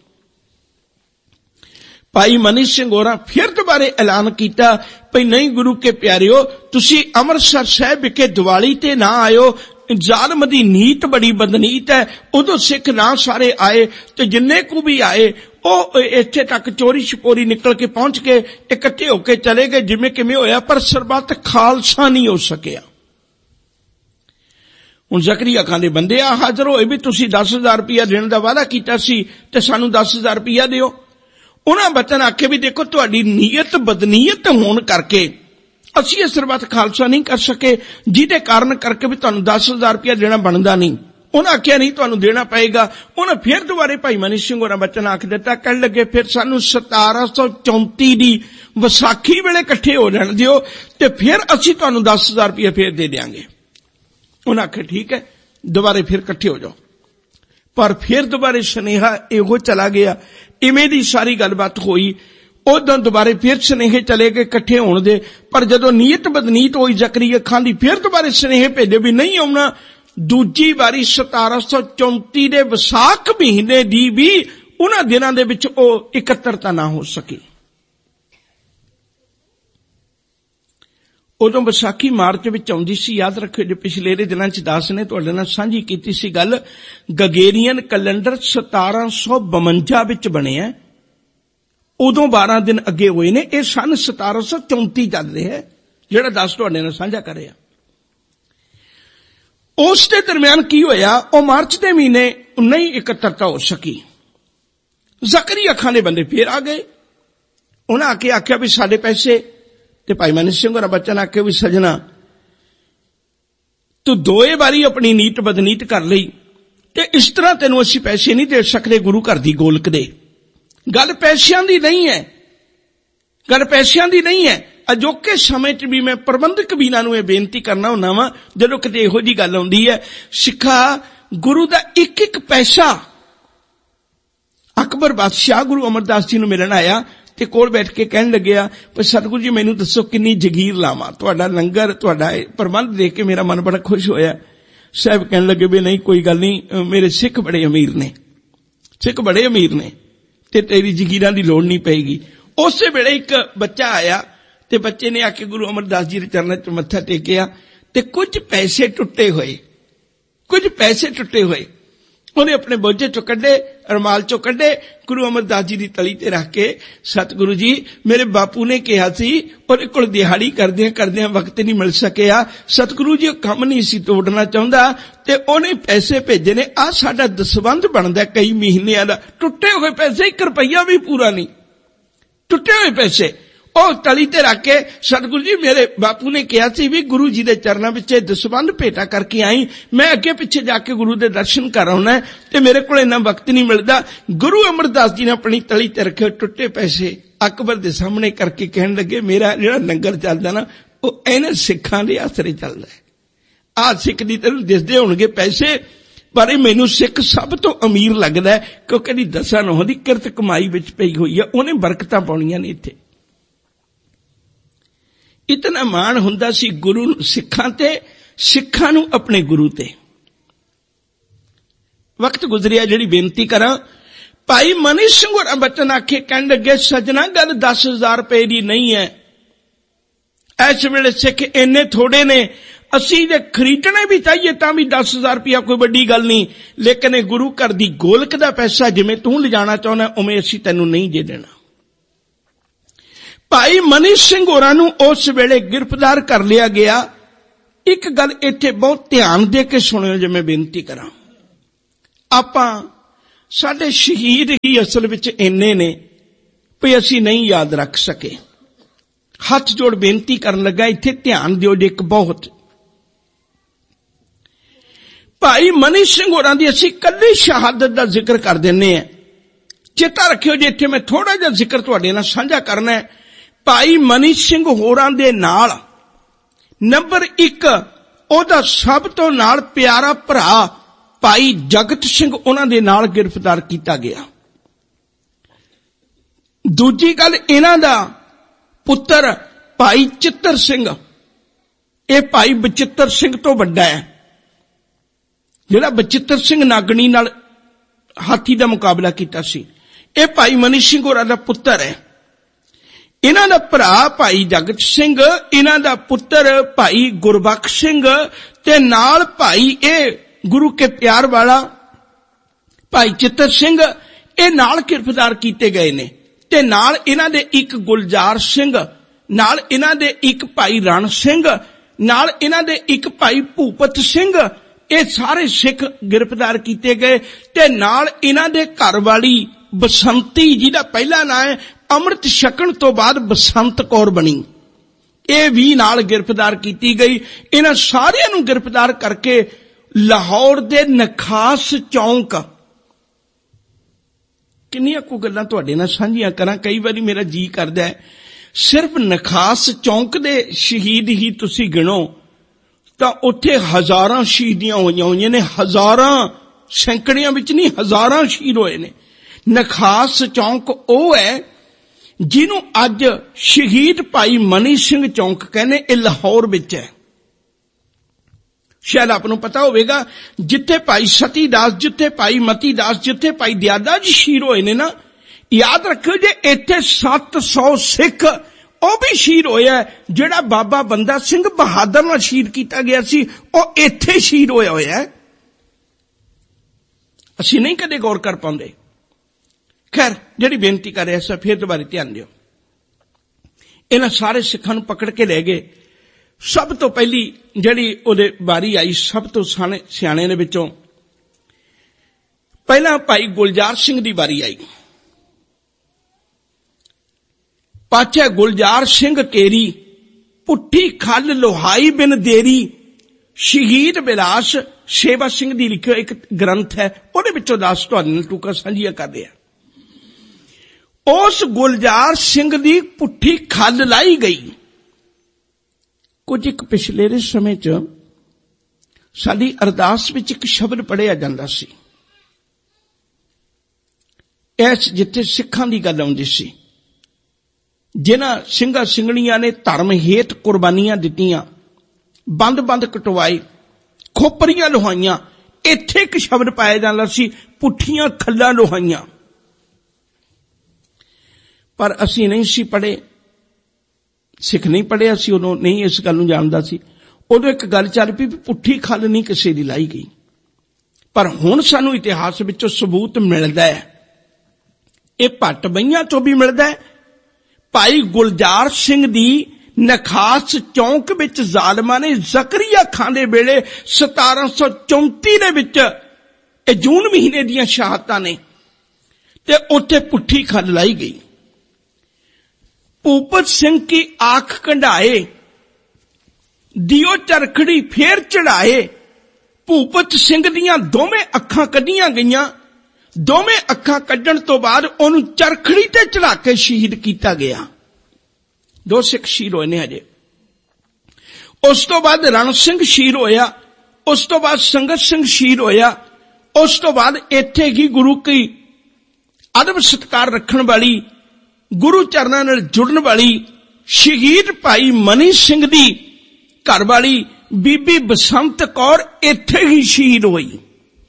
ਭਾਈ ਮਨੀ ਸਿੰਘ ਹੋਰਾਂ ਫਿਰ ਦੁਬਾਰੇ ਐਲਾਨ ਕੀਤਾ ਭਈ ਨਹੀਂ ਗੁਰੂ ਕੇ ਪਿਆਰਿਓ, ਤੁਸੀਂ ਅੰਮ੍ਰਿਤਸਰ ਸਾਹਿਬ ਵਿਖੇ ਦੀਵਾਲੀ ਤੇ ਨਾ ਆਇਓ, ਜ਼ਾਲਮ ਦੀ ਨੀਤ ਬੜੀ ਬਦਨੀਤ ਹੈ। ਉਦੋਂ ਸਿੱਖ ਨਾ ਸਾਰੇ ਆਏ, ਤੇ ਜਿੰਨੇ ਕੁ ਵੀ ਆਏ ਉਹ ਇੱਥੇ ਤੱਕ ਚੋਰੀ ਛਪੋਰੀ ਨਿਕਲ ਕੇ ਪਹੁੰਚ ਕੇ ਇਕੱਠੇ ਹੋ ਕੇ ਚਲੇ ਗਏ ਜਿਵੇਂ ਕਿਵੇਂ ਹੋਇਆ, ਪਰ ਸਰਬੱਤ ਖਾਲਸਾ ਨਹੀਂ ਹੋ ਸਕਿਆ। ਹੁਣ ਜ਼ਕਰੀਆ ਖਾਨ ਦੇ ਬੰਦੇ ਆ ਹਾਜ਼ਰ ਹੋਏ ਵੀ ਤੁਸੀਂ ਦਸ ਹਜ਼ਾਰ ਰੁਪਇਆ ਦੇਣ ਦਾ ਵਾਅਦਾ ਕੀਤਾ ਸੀ ਤੇ ਸਾਨੂੰ ਦਸ ਹਜ਼ਾਰ ਰੁਪਇਆ ਦਿਓ। ਉਹਨਾਂ ਬਚਨ ਆਖੇ ਵੀ ਦੇਖੋ ਤੁਹਾਡੀ ਨੀਅਤ ਬਦਨੀਅਤ ਹੋਣ ਕਰਕੇ ਅਸੀਂ ਇਹ ਸਰਬੱਤ ਖਾਲਸਾ ਨਹੀਂ ਕਰ ਸਕੇ, ਜਿਹਦੇ ਕਾਰਨ ਕਰਕੇ ਵੀ ਤੁਹਾਨੂੰ ਦਸ ਹਜ਼ਾਰ ਰੁਪਇਆ ਦੇਣਾ ਬਣਦਾ ਨਹੀਂ। ਉਹਨਾਂ ਆਖਿਆ ਨਹੀਂ ਤੁਹਾਨੂੰ ਦੇਣਾ ਪਏਗਾ। ਉਹਨਾਂ ਫਿਰ ਦੁਬਾਰੇ ਭਾਈ ਮਨੀ ਸਿੰਘ ਹੋਰਾਂ ਬਚਨ ਆਖ ਦਿੱਤਾ, ਕਹਿਣ ਲੱਗੇ ਫਿਰ ਸਾਨੂੰ ਸਤਾਰਾਂ ਸੌ ਚੌਂਤੀ ਦੀ ਵਿਸਾਖੀ ਵੇਲੇ ਇਕੱਠੇ ਹੋ ਜਾਣ ਦਿਓ ਤੇ ਫਿਰ ਅਸੀਂ ਤੁਹਾਨੂੰ ਦਸ ਹਜ਼ਾਰ ਰੁਪਇਆ ਫਿਰ ਦੇ ਦਿਆਂਗੇ। ਉਹਨਾਂ ਆਖਿਆ ਠੀਕ ਹੈ, ਦੁਬਾਰੇ ਫਿਰ ਇਕੱਠੇ ਹੋ ਜਾਓ। ਪਰ ਫਿਰ ਦੁਬਾਰੇ ਸੁਨੇਹਾ ਇਹੋ ਚਲਾ ਗਿਆ, ਇਵੇਂ ਦੀ ਸਾਰੀ ਗੱਲਬਾਤ ਹੋਈ। ਉਦੋਂ ਦੁਬਾਰੇ ਫਿਰ ਸੁਨੇਹੇ ਚਲੇ ਗਏ ਇਕੱਠੇ ਹੋਣ ਦੇ, ਪਰ ਜਦੋਂ ਨੀਅਤ ਬਦਨੀਤ ਹੋਈ ਜ਼ਕਰੀਆ ਖਾਨ ਦੀ, ਫਿਰ ਦੁਬਾਰੇ ਸੁਨੇਹੇ ਭੇਜੇ ਵੀ ਨਹੀਂ ਆਉਣਾ। ਦੂਜੀ ਵਾਰੀ ਸਤਾਰਾਂ ਸੌ ਚੌਂਤੀ ਦੇ ਵਿਸਾਖ ਮਹੀਨੇ ਦੀ ਵੀ ਉਹਨਾਂ ਦਿਨਾਂ ਦੇ ਵਿੱਚ ਉਹ ਇਕੱਤਰਤਾ ਨਾ ਹੋ ਸਕੀ। ਉਦੋਂ ਵਿਸਾਖੀ ਮਾਰਚ ਵਿੱਚ ਆਉਂਦੀ ਸੀ। ਯਾਦ ਰੱਖਿਓ, ਜੇ ਪਿਛਲੇ ਦਿਨਾਂ ਚ ਦਾਸ ਨੇ ਤੁਹਾਡੇ ਨਾਲ ਸਾਂਝੀ ਕੀਤੀ ਸੀ ਗੱਲ, ਗਗੇਰੀਅਨ ਕੈਲੰਡਰ ਸਤਾਰਾਂ ਸੌ ਬਵੰਜਾ ਵਿੱਚ ਬਣਿਆ, ਉਦੋਂ ਬਾਰਾਂ ਦਿਨ ਅੱਗੇ ਹੋਏ ਨੇ। ਇਹ ਸਨ ਸਤਾਰਾਂ ਸੌ ਚੌਂਤੀ ਚੱਲ ਰਿਹਾ ਜਿਹੜਾ ਦਾਸ ਤੁਹਾਡੇ ਨਾਲ ਸਾਂਝਾ ਕਰ ਰਿਹਾ। ਉਸ ਦੇ ਦਰਮਿਆਨ ਕੀ ਹੋਇਆ, ਉਹ ਮਾਰਚ ਦੇ ਮਹੀਨੇ ਨਹੀਂ ਇਕੱਤਰਤਾ ਹੋ ਸਕੀ। ਜ਼ਕਰੀਆ ਖਾਨ ਦੇ ਬੰਦੇ ਫੇਰ ਆ ਗਏ। ਉਹਨਾਂ ਆ ਕੇ ਆਖਿਆ ਵੀ ਸਾਡੇ ਪੈਸੇ, ਤੇ ਭਾਈ ਮਨੀ ਸਿੰਘ ਹੋਰਾਂ ਬਚਨ ਆਖੇ ਵੀ ਸਜਣਾ ਤੂੰ ਦੋਏ ਵਾਰੀ ਆਪਣੀ ਨੀਤ ਬਦਨੀਤ ਕਰ ਲਈ, ਤੇ ਇਸ ਤਰ੍ਹਾਂ ਤੈਨੂੰ ਅਸੀਂ ਪੈਸੇ ਨਹੀਂ ਦੇ ਸਕਦੇ ਗੁਰੂ ਘਰ ਦੀ ਗੋਲਕ ਦੇ। ਗੱਲ ਪੈਸਿਆਂ ਦੀ ਨਹੀਂ ਹੈ, ਗੱਲ ਪੈਸਿਆਂ ਦੀ ਨਹੀਂ ਹੈ। ਅਜੋਕੇ ਸਮੇਂ 'ਚ ਵੀ ਮੈਂ ਪ੍ਰਬੰਧਕ ਵੀਰਾਂ ਨੂੰ ਇਹ ਬੇਨਤੀ ਕਰਨਾ ਹੁੰਦਾ ਵਾਂ, ਜਦੋਂ ਕਿਤੇ ਇਹੋ ਜਿਹੀ ਗੱਲ ਆਉਂਦੀ ਹੈ, ਸਿੱਖਾ ਗੁਰੂ ਦਾ ਇੱਕ ਇੱਕ ਪੈਸਾ। ਅਕਬਰ ਬਾਦਸ਼ਾਹ ਗੁਰੂ ਅਮਰਦਾਸ ਜੀ ਨੂੰ ਮਿਲਣ ਆਇਆ ਤੇ ਕੋਲ ਬੈਠ ਕੇ ਕਹਿਣ ਲੱਗਿਆ, ਪਰ ਸਤਿਗੁਰੂ ਜੀ ਮੈਨੂੰ ਦੱਸੋ ਕਿੰਨੀ ਜਗੀਰ ਲਾਵਾਂ, ਤੁਹਾਡਾ ਲੰਗਰ ਤੁਹਾਡਾ ਪ੍ਰਬੰਧ ਦੇਖ ਕੇ ਮੇਰਾ ਮਨ ਬੜਾ ਖੁਸ਼ ਹੋਇਆ। ਸਾਹਿਬ ਕਹਿਣ ਲੱਗੇ ਵੀ ਨਹੀਂ ਕੋਈ ਗੱਲ ਨਹੀਂ, ਮੇਰੇ ਸਿੱਖ ਬੜੇ ਅਮੀਰ ਨੇ, ਸਿੱਖ ਬੜੇ ਅਮੀਰ ਨੇ ਤੇ ਤੇਰੀ ਜਗੀਰਾਂ ਦੀ ਲੋੜ ਨਹੀਂ ਪਏਗੀ। ਉਸੇ ਵੇਲੇ ਇੱਕ ਬੱਚਾ ਆਇਆ ਤੇ ਬੱਚੇ ਨੇ ਆ ਕੇ ਗੁਰੂ ਅਮਰਦਾਸ ਜੀ ਦੇ ਚਰਨਾਂ 'ਚ ਮੱਥਾ ਟੇਕਿਆ ਤੇ ਕੁਝ ਪੈਸੇ ਟੁੱਟੇ ਹੋਏ, ਕੁਝ ਪੈਸੇ ਟੁੱਟੇ ਹੋਏ ਉਹਨੇ ਆਪਣੇ ਬੋਝੇ ਚੋਂ ਕੱਢੇ, ਰੁਮਾਲ ਚੋਂ ਕੱਢੇ, ਗੁਰੂ ਅਮਰਦਾਸ ਜੀ ਦੀ ਤਲੀ ਤੇ ਰੱਖ ਕੇ, ਸਤਿਗੁਰੂ ਜੀ ਮੇਰੇ ਬਾਪੂ ਨੇ ਕਿਹਾ ਸੀ, ਉਹਦੇ ਕੋਲ ਦਿਹਾੜੀ ਕਰਦਿਆਂ ਕਰਦਿਆਂ ਵਕਤ ਨਹੀਂ ਮਿਲ ਸਕਿਆ, ਸਤਿਗੁਰੂ ਜੀ ਉਹ ਕੰਮ ਨਹੀਂ ਸੀ ਤੋੜਨਾ ਚਾਹੁੰਦਾ ਤੇ ਉਹਨੇ ਪੈਸੇ ਭੇਜੇ ਨੇ। ਆਹ ਸਾਡਾ ਦਸਵੰਧ ਬਣਦਾ ਕਈ ਮਹੀਨਿਆਂ ਦਾ, ਟੁੱਟੇ ਹੋਏ ਪੈਸੇ, ਇੱਕ ਰੁਪਈਆ ਵੀ ਪੂਰਾ ਨਹੀਂ, ਟੁੱਟੇ ਹੋਏ ਪੈਸੇ ਉਹ ਤਲੀ ਤੇ ਰੱਖ ਕੇ, ਸਤਿਗੁਰੂ ਜੀ ਮੇਰੇ ਬਾਪੂ ਨੇ ਕਿਹਾ ਸੀ ਵੀ ਗੁਰੂ ਜੀ ਦੇ ਚਰਨਾਂ ਵਿੱਚ ਦਸਵੰਧ ਭੇਟਾ ਕਰਕੇ ਆਈ, ਮੈਂ ਅੱਗੇ ਪਿੱਛੇ ਜਾ ਕੇ ਗੁਰੂ ਦੇ ਦਰਸ਼ਨ ਕਰ ਆਉਣਾ ਤੇ ਮੇਰੇ ਕੋਲ ਇੰਨਾ ਵਕਤ ਨਹੀਂ ਮਿਲਦਾ। ਗੁਰੂ ਅਮਰਦਾਸ ਜੀ ਨੇ ਆਪਣੀ ਤਲੀ ਤੇ ਰੱਖੇ ਟੁੱਟੇ ਪੈਸੇ ਅਕਬਰ ਦੇ ਸਾਹਮਣੇ ਕਰਕੇ ਕਹਿਣ ਲੱਗੇ, ਮੇਰਾ ਜਿਹੜਾ ਲੰਗਰ ਚੱਲਦਾ ਨਾ ਉਹ ਇਹਨਾਂ ਸਿੱਖਾਂ ਦੇ ਆਸਰੇ ਚੱਲਦਾ ਹੈ। ਆਹ ਸਿੱਖ ਦੀ ਤੈਨੂੰ ਦਿਸਦੇ ਹੋਣਗੇ ਪੈਸੇ, ਪਰ ਇਹ ਮੈਨੂੰ ਸਿੱਖ ਸਭ ਤੋਂ ਅਮੀਰ ਲੱਗਦਾ ਹੈ ਕਿਉਂਕਿ ਇਹਦੀ ਦਸਾਂ ਨੌਂ ਦੀ ਕਿਰਤ ਕਮਾਈ ਵਿੱਚ ਪਈ ਹੋਈ ਹੈ, ਉਹਨੇ ਬਰਕਤਾਂ ਪਾਉਣੀਆਂ ਨੇ ਇੱਥੇ। ਇਤਨਾ ਮਾਣ ਹੁੰਦਾ ਸੀ ਗੁਰੂ ਸਿੱਖਾਂ ਤੇ, ਸਿੱਖਾਂ ਨੂੰ ਆਪਣੇ ਗੁਰੂ ਤੇ। ਵਕਤ ਗੁਜ਼ਰਿਆ, ਜਿਹੜੀ ਬੇਨਤੀ ਕਰਾਂ, ਭਾਈ ਮਨੀ ਸਿੰਘ ਹੋਰਾਂ ਬਚਨ ਆਖੇ ਕਹਿਣ ਲੱਗੇ, ਸਜਣਾ ਗੱਲ ਦਸ ਹਜ਼ਾਰ ਰੁਪਏ ਦੀ ਨਹੀਂ ਹੈ, ਇਸ ਵੇਲੇ ਸਿੱਖ ਇੰਨੇ ਥੋੜੇ ਨੇ, ਅਸੀਂ ਜੇ ਖਰੀਦਣੇ ਵੀ ਚਾਹੀਏ ਤਾਂ ਵੀ ਦਸ ਹਜ਼ਾਰ ਰੁਪਇਆ ਕੋਈ ਵੱਡੀ ਗੱਲ ਨਹੀਂ, ਲੇਕਿਨ ਇਹ ਗੁਰੂ ਘਰ ਦੀ ਗੋਲਕ ਦਾ ਪੈਸਾ ਜਿਵੇਂ ਤੂੰ ਲਿਜਾਣਾ ਚਾਹੁੰਦਾ ਉਵੇਂ ਅਸੀਂ ਤੈਨੂੰ ਨਹੀਂ ਦੇ ਦੇਣਾ। ਭਾਈ ਮਨੀ ਸਿੰਘ ਹੋਰਾਂ ਨੂੰ ਉਸ ਵੇਲੇ ਗ੍ਰਿਫਤਾਰ ਕਰ ਲਿਆ ਗਿਆ। ਇੱਕ ਗੱਲ ਇੱਥੇ ਬਹੁਤ ਧਿਆਨ ਦੇ ਕੇ ਸੁਣਿਓ ਜੇ ਮੈਂ ਬੇਨਤੀ ਕਰਾਂ, ਆਪਾਂ ਸਾਡੇ ਸ਼ਹੀਦ ਹੀ ਅਸਲ ਵਿੱਚ ਇੰਨੇ ਨੇ ਵੀ ਅਸੀਂ ਨਹੀਂ ਯਾਦ ਰੱਖ ਸਕੇ। ਹੱਥ ਜੋੜ ਬੇਨਤੀ ਕਰਨ ਲੱਗਾ, ਇੱਥੇ ਧਿਆਨ ਦਿਓ ਜੇ ਇੱਕ ਬਹੁਤ। ਭਾਈ ਮਨੀ ਸਿੰਘ ਹੋਰਾਂ ਦੀ ਅਸੀਂ ਕੱਲੀ ਸ਼ਹਾਦਤ ਦਾ ਜ਼ਿਕਰ ਕਰ ਦਿੰਦੇ ਹਾਂ। ਚੇਤਾ ਰੱਖਿਓ ਜੇ ਇੱਥੇ ਮੈਂ ਥੋੜਾ ਜਿਹਾ ਜ਼ਿਕਰ ਤੁਹਾਡੇ ਨਾਲ ਸਾਂਝਾ ਕਰਨਾ ਹੈ। ਭਾਈ ਮਨੀ ਸਿੰਘ ਹੋਰਾਂ ਦੇ ਨਾਲ ਨੰਬਰ ਇੱਕ ਉਹਦਾ ਸਭ ਤੋਂ ਨਾਲ ਪਿਆਰਾ ਭਰਾ ਭਾਈ ਜਗਤ ਸਿੰਘ ਉਹਨਾਂ ਦੇ ਨਾਲ ਗ੍ਰਿਫਤਾਰ ਕੀਤਾ ਗਿਆ। ਦੂਜੀ ਗੱਲ, ਇਹਨਾਂ ਦਾ ਪੁੱਤਰ ਭਾਈ ਚਿੱਤਰ ਸਿੰਘ, ਇਹ ਭਾਈ ਬਚਿੱਤਰ ਸਿੰਘ ਤੋਂ ਵੱਡਾ ਹੈ। ਜਿਹੜਾ ਬਚਿੱਤਰ ਸਿੰਘ ਨਾਗਣੀ ਨਾਲ ਹਾਥੀ ਦਾ ਮੁਕਾਬਲਾ ਕੀਤਾ ਸੀ, ਇਹ ਭਾਈ ਮਨੀ ਸਿੰਘ ਹੋਰਾਂ ਦਾ ਪੁੱਤਰ ਹੈ। ਇਹਨਾਂ ਦਾ ਭਰਾ ਭਾਈ ਜਗਤ ਸਿੰਘ, ਇਹਨਾਂ ਦਾ ਪੁੱਤਰ ਭਾਈ ਗੁਰਬਖਸ਼ ਸਿੰਘ ਤੇ ਨਾਲ ਭਾਈ ਇਹ ਗੁਰੂ ਕੇ ਪਿਆਰ ਵਾਲਾ ਭਾਈ ਚਿੱਤਰ ਸਿੰਘ, ਇਹ ਨਾਲ ਗ੍ਰਿਫਤਾਰ ਕੀਤੇ ਗਏ ਨੇ। ਤੇ ਨਾਲ ਇਹਨਾਂ ਦੇ ਇੱਕ ਗੁਲਜ਼ਾਰ ਸਿੰਘ, ਨਾਲ ਇਹਨਾਂ ਦੇ ਇੱਕ ਭਾਈ ਰਣ ਸਿੰਘ, ਨਾਲ ਇਹਨਾਂ ਦੇ ਇੱਕ ਭਾਈ ਭੂਪਤ ਸਿੰਘ, ਇਹ ਸਾਰੇ ਸਿੱਖ ਗ੍ਰਿਫਤਾਰ ਕੀਤੇ ਗਏ। ਤੇ ਨਾਲ ਇਹਨਾਂ ਦੇ ਘਰ ਵਾਲੀ ਬਸੰਤੀ, ਜਿਹਦਾ ਪਹਿਲਾ ਨਾਂ ਹੈ ਅੰਮ੍ਰਿਤ ਛਕਣ ਤੋਂ ਬਾਅਦ ਬਸੰਤ ਕੌਰ ਬਣੀ, ਇਹ ਵੀ ਨਾਲ ਗ੍ਰਿਫਤਾਰ ਕੀਤੀ ਗਈ। ਇਹਨਾਂ ਸਾਰਿਆਂ ਨੂੰ ਗ੍ਰਿਫਤਾਰ ਕਰਕੇ ਲਾਹੌਰ ਦੇ ਨਖਾਸ ਚੌਂਕ, ਕਿੰਨੀਆਂ ਕੁ ਗੱਲਾਂ ਤੁਹਾਡੇ ਨਾਲ ਸਾਂਝੀਆਂ ਕਰਾਂ, ਕਈ ਵਾਰੀ ਮੇਰਾ ਜੀ ਕਰਦਾ ਹੈ ਸਿਰਫ ਨਖਾਸ ਚੌਂਕ ਦੇ ਸ਼ਹੀਦ ਹੀ ਤੁਸੀਂ ਗਿਣੋ ਤਾਂ ਉੱਥੇ ਹਜ਼ਾਰਾਂ ਸ਼ਹੀਦੀਆਂ ਹੋਈਆਂ ਹੋਈਆਂ ਨੇ, ਹਜ਼ਾਰਾਂ, ਸੈਂਕੜਿਆਂ ਵਿੱਚ ਨਹੀਂ, ਹਜ਼ਾਰਾਂ ਸ਼ਹੀਦ ਹੋਏ ਨੇ। ਨਖਾਸ ਚੌਂਕ ਉਹ ਹੈ ਜਿਹਨੂੰ ਅੱਜ ਸ਼ਹੀਦ ਭਾਈ ਮਨੀ ਸਿੰਘ ਚੌਂਕ ਕਹਿੰਦੇ, ਇਹ ਲਾਹੌਰ ਵਿੱਚ ਹੈ। ਸ਼ਾਇਦ ਆਪ ਨੂੰ ਪਤਾ ਹੋਵੇਗਾ, ਜਿੱਥੇ ਭਾਈ ਸਤੀ ਦਾਸ, ਜਿੱਥੇ ਭਾਈ ਮਤੀ ਦਾਸ, ਜਿੱਥੇ ਭਾਈ ਦਿਆਦਾ ਜੀ ਸ਼ਹੀਦ ਹੋਏ ਨੇ ਨਾ, ਯਾਦ ਰੱਖਿਓ ਜੇ ਇੱਥੇ ਸੱਤ ਸੌ ਸਿੱਖ ਉਹ ਵੀ ਸ਼ਹੀਦ ਹੋਇਆ। ਜਿਹੜਾ ਬਾਬਾ ਬੰਦਾ ਸਿੰਘ ਬਹਾਦਰ ਨਾਲ ਸ਼ਹੀਦ ਕੀਤਾ ਗਿਆ ਸੀ, ਉਹ ਇੱਥੇ ਸ਼ਹੀਦ ਹੋਇਆ ਹੋਇਆ। ਅਸੀਂ ਨਹੀਂ ਕਦੇ ਗੌਰ ਕਰ ਪਾਉਂਦੇ। ਖੈਰ, ਜਿਹੜੀ ਬੇਨਤੀ ਕਰ ਰਿਹਾ ਸੀ, ਫਿਰ ਦੁਬਾਰਾ ਧਿਆਨ ਦਿਓ। ਇਹਨਾਂ ਸਾਰੇ ਸਿੱਖਾਂ ਨੂੰ ਪਕੜ ਕੇ ਲੈ ਗਏ। ਸਭ ਤੋਂ ਪਹਿਲੀ ਜਿਹੜੀ ਉਹਦੇ ਵਾਰੀ ਆਈ, ਸਭ ਤੋਂ ਸਿਆਣੇ ਸਿਆਣੇ ਦੇ ਵਿੱਚੋਂ ਪਹਿਲਾਂ ਭਾਈ ਗੁਲਜ਼ਾਰ ਸਿੰਘ ਦੀ ਵਾਰੀ ਆਈ। ਪਾਛੇ ਗੁਲਜ਼ਾਰ ਸਿੰਘ ਕੇਰੀ, ਪੁੱਠੀ ਖੱਲ ਲੋਹਾਈ ਬਿਨ ਦੇਰੀ, ਸ਼ਹੀਦ ਬਿਲਾਸ ਸੇਵਾ ਸਿੰਘ ਦੀ ਲਿਖਿਆ ਇੱਕ ਗ੍ਰੰਥ ਹੈ, ਉਹਦੇ ਵਿੱਚੋਂ ਦੱਸ ਤੁਹਾਡੇ ਨਾਲ ਟੂਕਾ ਸਾਂਝੀਆਂ ਕਰਦੇ ਆ। ਉਸ ਗੁਲਜ਼ਾਰ ਸਿੰਘ ਦੀ ਪੁੱਠੀ ਖੱਲ ਲਾਈ ਗਈ। ਕੁਝ ਇੱਕ ਪਿਛਲੇ ਦੇ ਸਮੇਂ 'ਚ ਸਾਡੀ ਅਰਦਾਸ ਵਿੱਚ ਇੱਕ ਸ਼ਬਦ ਪੜ੍ਹਿਆ ਜਾਂਦਾ ਸੀ, ਇਸ ਜਿੱਥੇ ਸਿੱਖਾਂ ਦੀ ਗੱਲ ਆਉਂਦੀ ਸੀ, ਜਿਨ੍ਹਾਂ ਸਿੰਘਾਂ ਸਿੰਘਣੀਆਂ ਨੇ ਧਰਮ ਹੇਤ ਕੁਰਬਾਨੀਆਂ ਦਿੱਤੀਆਂ, ਬੰਦ-ਬੰਦ ਕਟਵਾਏ, ਖੋਪਰੀਆਂ ਲੋਹਾਈਆਂ, ਇੱਥੇ ਇੱਕ ਸ਼ਬਦ ਪਾਇਆ ਜਾਂਦਾ ਸੀ, ਪੁੱਠੀਆਂ ਖੱਲਾਂ ਲੋਹਾਈਆਂ। ਪਰ ਅਸੀਂ ਨਹੀਂ ਸੀ ਪੜ੍ਹੇ, ਸਿੱਖ ਨਹੀਂ ਪੜ੍ਹਿਆ ਸੀ ਉਦੋਂ, ਨਹੀਂ ਇਸ ਗੱਲ ਨੂੰ ਜਾਣਦਾ ਸੀ। ਉਦੋਂ ਇੱਕ ਗੱਲ ਚੱਲ ਪਈ ਵੀ ਪੁੱਠੀ ਖੱਲ ਨਹੀਂ ਕਿਸੇ ਦੀ ਲਾਈ ਗਈ। ਪਰ ਹੁਣ ਸਾਨੂੰ ਇਤਿਹਾਸ ਵਿੱਚੋਂ ਸਬੂਤ ਮਿਲਦਾ ਹੈ, ਇਹ ਭੱਟ ਬਈਆਂ ਤੋਂ ਵੀ ਮਿਲਦਾ ਹੈ। ਭਾਈ ਗੁਲਜ਼ਾਰ ਸਿੰਘ ਦੀ ਨਖਾਸ ਚੌਂਕ ਵਿੱਚ ਜ਼ਾਲਮਾਂ ਨੇ ਜ਼ਕਰੀਆ ਖਾਂ ਦੇ ਵੇਲੇ ਸਤਾਰਾਂ ਸੌ ਚੌਂਤੀ ਦੇ ਵਿੱਚ, ਇਹ ਜੂਨ ਮਹੀਨੇ ਦੀਆਂ ਸ਼ਹਾਦਤਾਂ ਨੇ, ਤੇ ਉੱਥੇ ਪੁੱਠੀ ਖੱਲ ਲਾਈ ਗਈ। ਭੂਪਤ ਸਿੰਘ ਕੀ ਆਂਖ ਕੰਢਾਏ, ਦਿਓ ਚਰਖੜੀ ਫੇਰ ਚੜਾਏ। ਭੂਪਤ ਸਿੰਘ ਦੀਆਂ ਦੋਵੇਂ ਅੱਖਾਂ ਕੱਢੀਆਂ ਗਈਆਂ। ਦੋਵੇਂ ਅੱਖਾਂ ਕੱਢਣ ਤੋਂ ਬਾਅਦ ਉਹਨੂੰ ਚਰਖੜੀ ਤੇ ਚੜਾ ਕੇ ਸ਼ਹੀਦ ਕੀਤਾ ਗਿਆ। ਦੋ ਸਿੱਖ ਸ਼ਹੀਦ ਹੋਏ ਨੇ ਹਜੇ। ਉਸ ਤੋਂ ਬਾਅਦ ਰਣ ਸਿੰਘ ਸ਼ਹੀਦ ਹੋਇਆ, ਉਸ ਤੋਂ ਬਾਅਦ ਸੰਗਤ ਸਿੰਘ ਸ਼ਹੀਦ ਹੋਇਆ, ਉਸ ਤੋਂ ਬਾਅਦ ਇੱਥੇ ਹੀ ਗੁਰੂ ਕੀ ਅਦਬ ਸਤਿਕਾਰ ਰੱਖਣ ਵਾਲੀ, ਗੁਰੂ ਚਰਨਾਂ ਨਾਲ ਜੁੜਨ ਵਾਲੀ ਸ਼ਹੀਦ ਭਾਈ ਮਨੀ ਸਿੰਘ ਦੀ ਘਰ ਵਾਲੀ ਬੀਬੀ ਬਸੰਤ ਕੌਰ ਇੱਥੇ ਹੀ ਸ਼ਹੀਦ ਹੋਈ।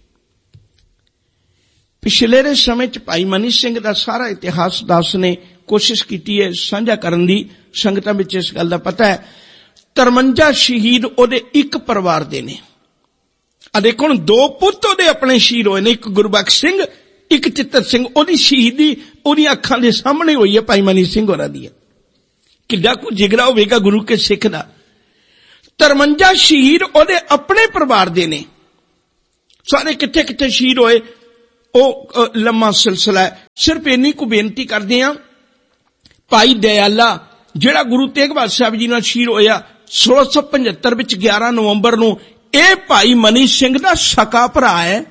ਪਿਛਲੇ ਦੇ ਸਮੇਂ 'ਚ ਭਾਈ ਮਨੀ ਸਿੰਘ ਦਾ ਸਾਰਾ ਇਤਿਹਾਸ ਦਾਸ ਨੇ ਕੋਸ਼ਿਸ਼ ਕੀਤੀ ਹੈ ਸਾਂਝਾ ਕਰਨ ਦੀ। ਸੰਗਤਾਂ ਵਿੱਚ ਇਸ ਗੱਲ ਦਾ ਪਤਾ ਹੈ, ਤਰਵੰਜਾ ਸ਼ਹੀਦ ਉਹਦੇ ਇੱਕ ਪਰਿਵਾਰ ਦੇ ਨੇ। ਆ ਦੇਖੋ ਹੁਣ, ਦੋ ਪੁੱਤ ਉਹਦੇ ਆਪਣੇ ਸ਼ਹੀਦ ਹੋਏ ਨੇ, ਇੱਕ ਗੁਰਬਖਸ਼ ਸਿੰਘ, ਇੱਕ ਚਿੱਤਰ ਸਿੰਘ। ਉਹਦੀ ਸ਼ਹੀਦੀ ਉਹਦੀਆਂ ਅੱਖਾਂ ਦੇ ਸਾਹਮਣੇ ਹੋਈ ਹੈ ਭਾਈ ਮਨੀ ਸਿੰਘ ਹੋਰਾਂ ਦੀ। ਕਿੱਡਾ ਕੁ ਜਿਗਰਾ ਹੋਵੇਗਾ ਗੁਰੂ ਕੇ ਸਿੱਖ ਦਾ। ਤਰਵੰਜਾ ਸ਼ਹੀਦ ਉਹਦੇ ਆਪਣੇ ਪਰਿਵਾਰ ਦੇ ਨੇ। ਸਾਰੇ ਕਿੱਥੇ ਕਿੱਥੇ ਸ਼ਹੀਦ ਹੋਏ, ਉਹ ਲੰਮਾ ਸਿਲਸਿਲਾ ਹੈ। ਸਿਰਫ ਇੰਨੀ ਕੁ ਬੇਨਤੀ ਕਰਦੇ ਹਾਂ, ਭਾਈ ਦਇਆਲਾ ਜਿਹੜਾ ਗੁਰੂ ਤੇਗ ਬਹਾਦਰ ਸਾਹਿਬ ਜੀ ਨਾਲ ਸ਼ਹੀਦ ਹੋਇਆ ਸੋਲਾਂ ਸੌ ਪਝੱਤਰ ਵਿੱਚ ਗਿਆਰਾਂ ਨਵੰਬਰ ਨੂੰ, ਇਹ ਭਾਈ ਮਨੀ ਸਿੰਘ ਦਾ ਸਕਾ ਭਰਾ ਹੈ।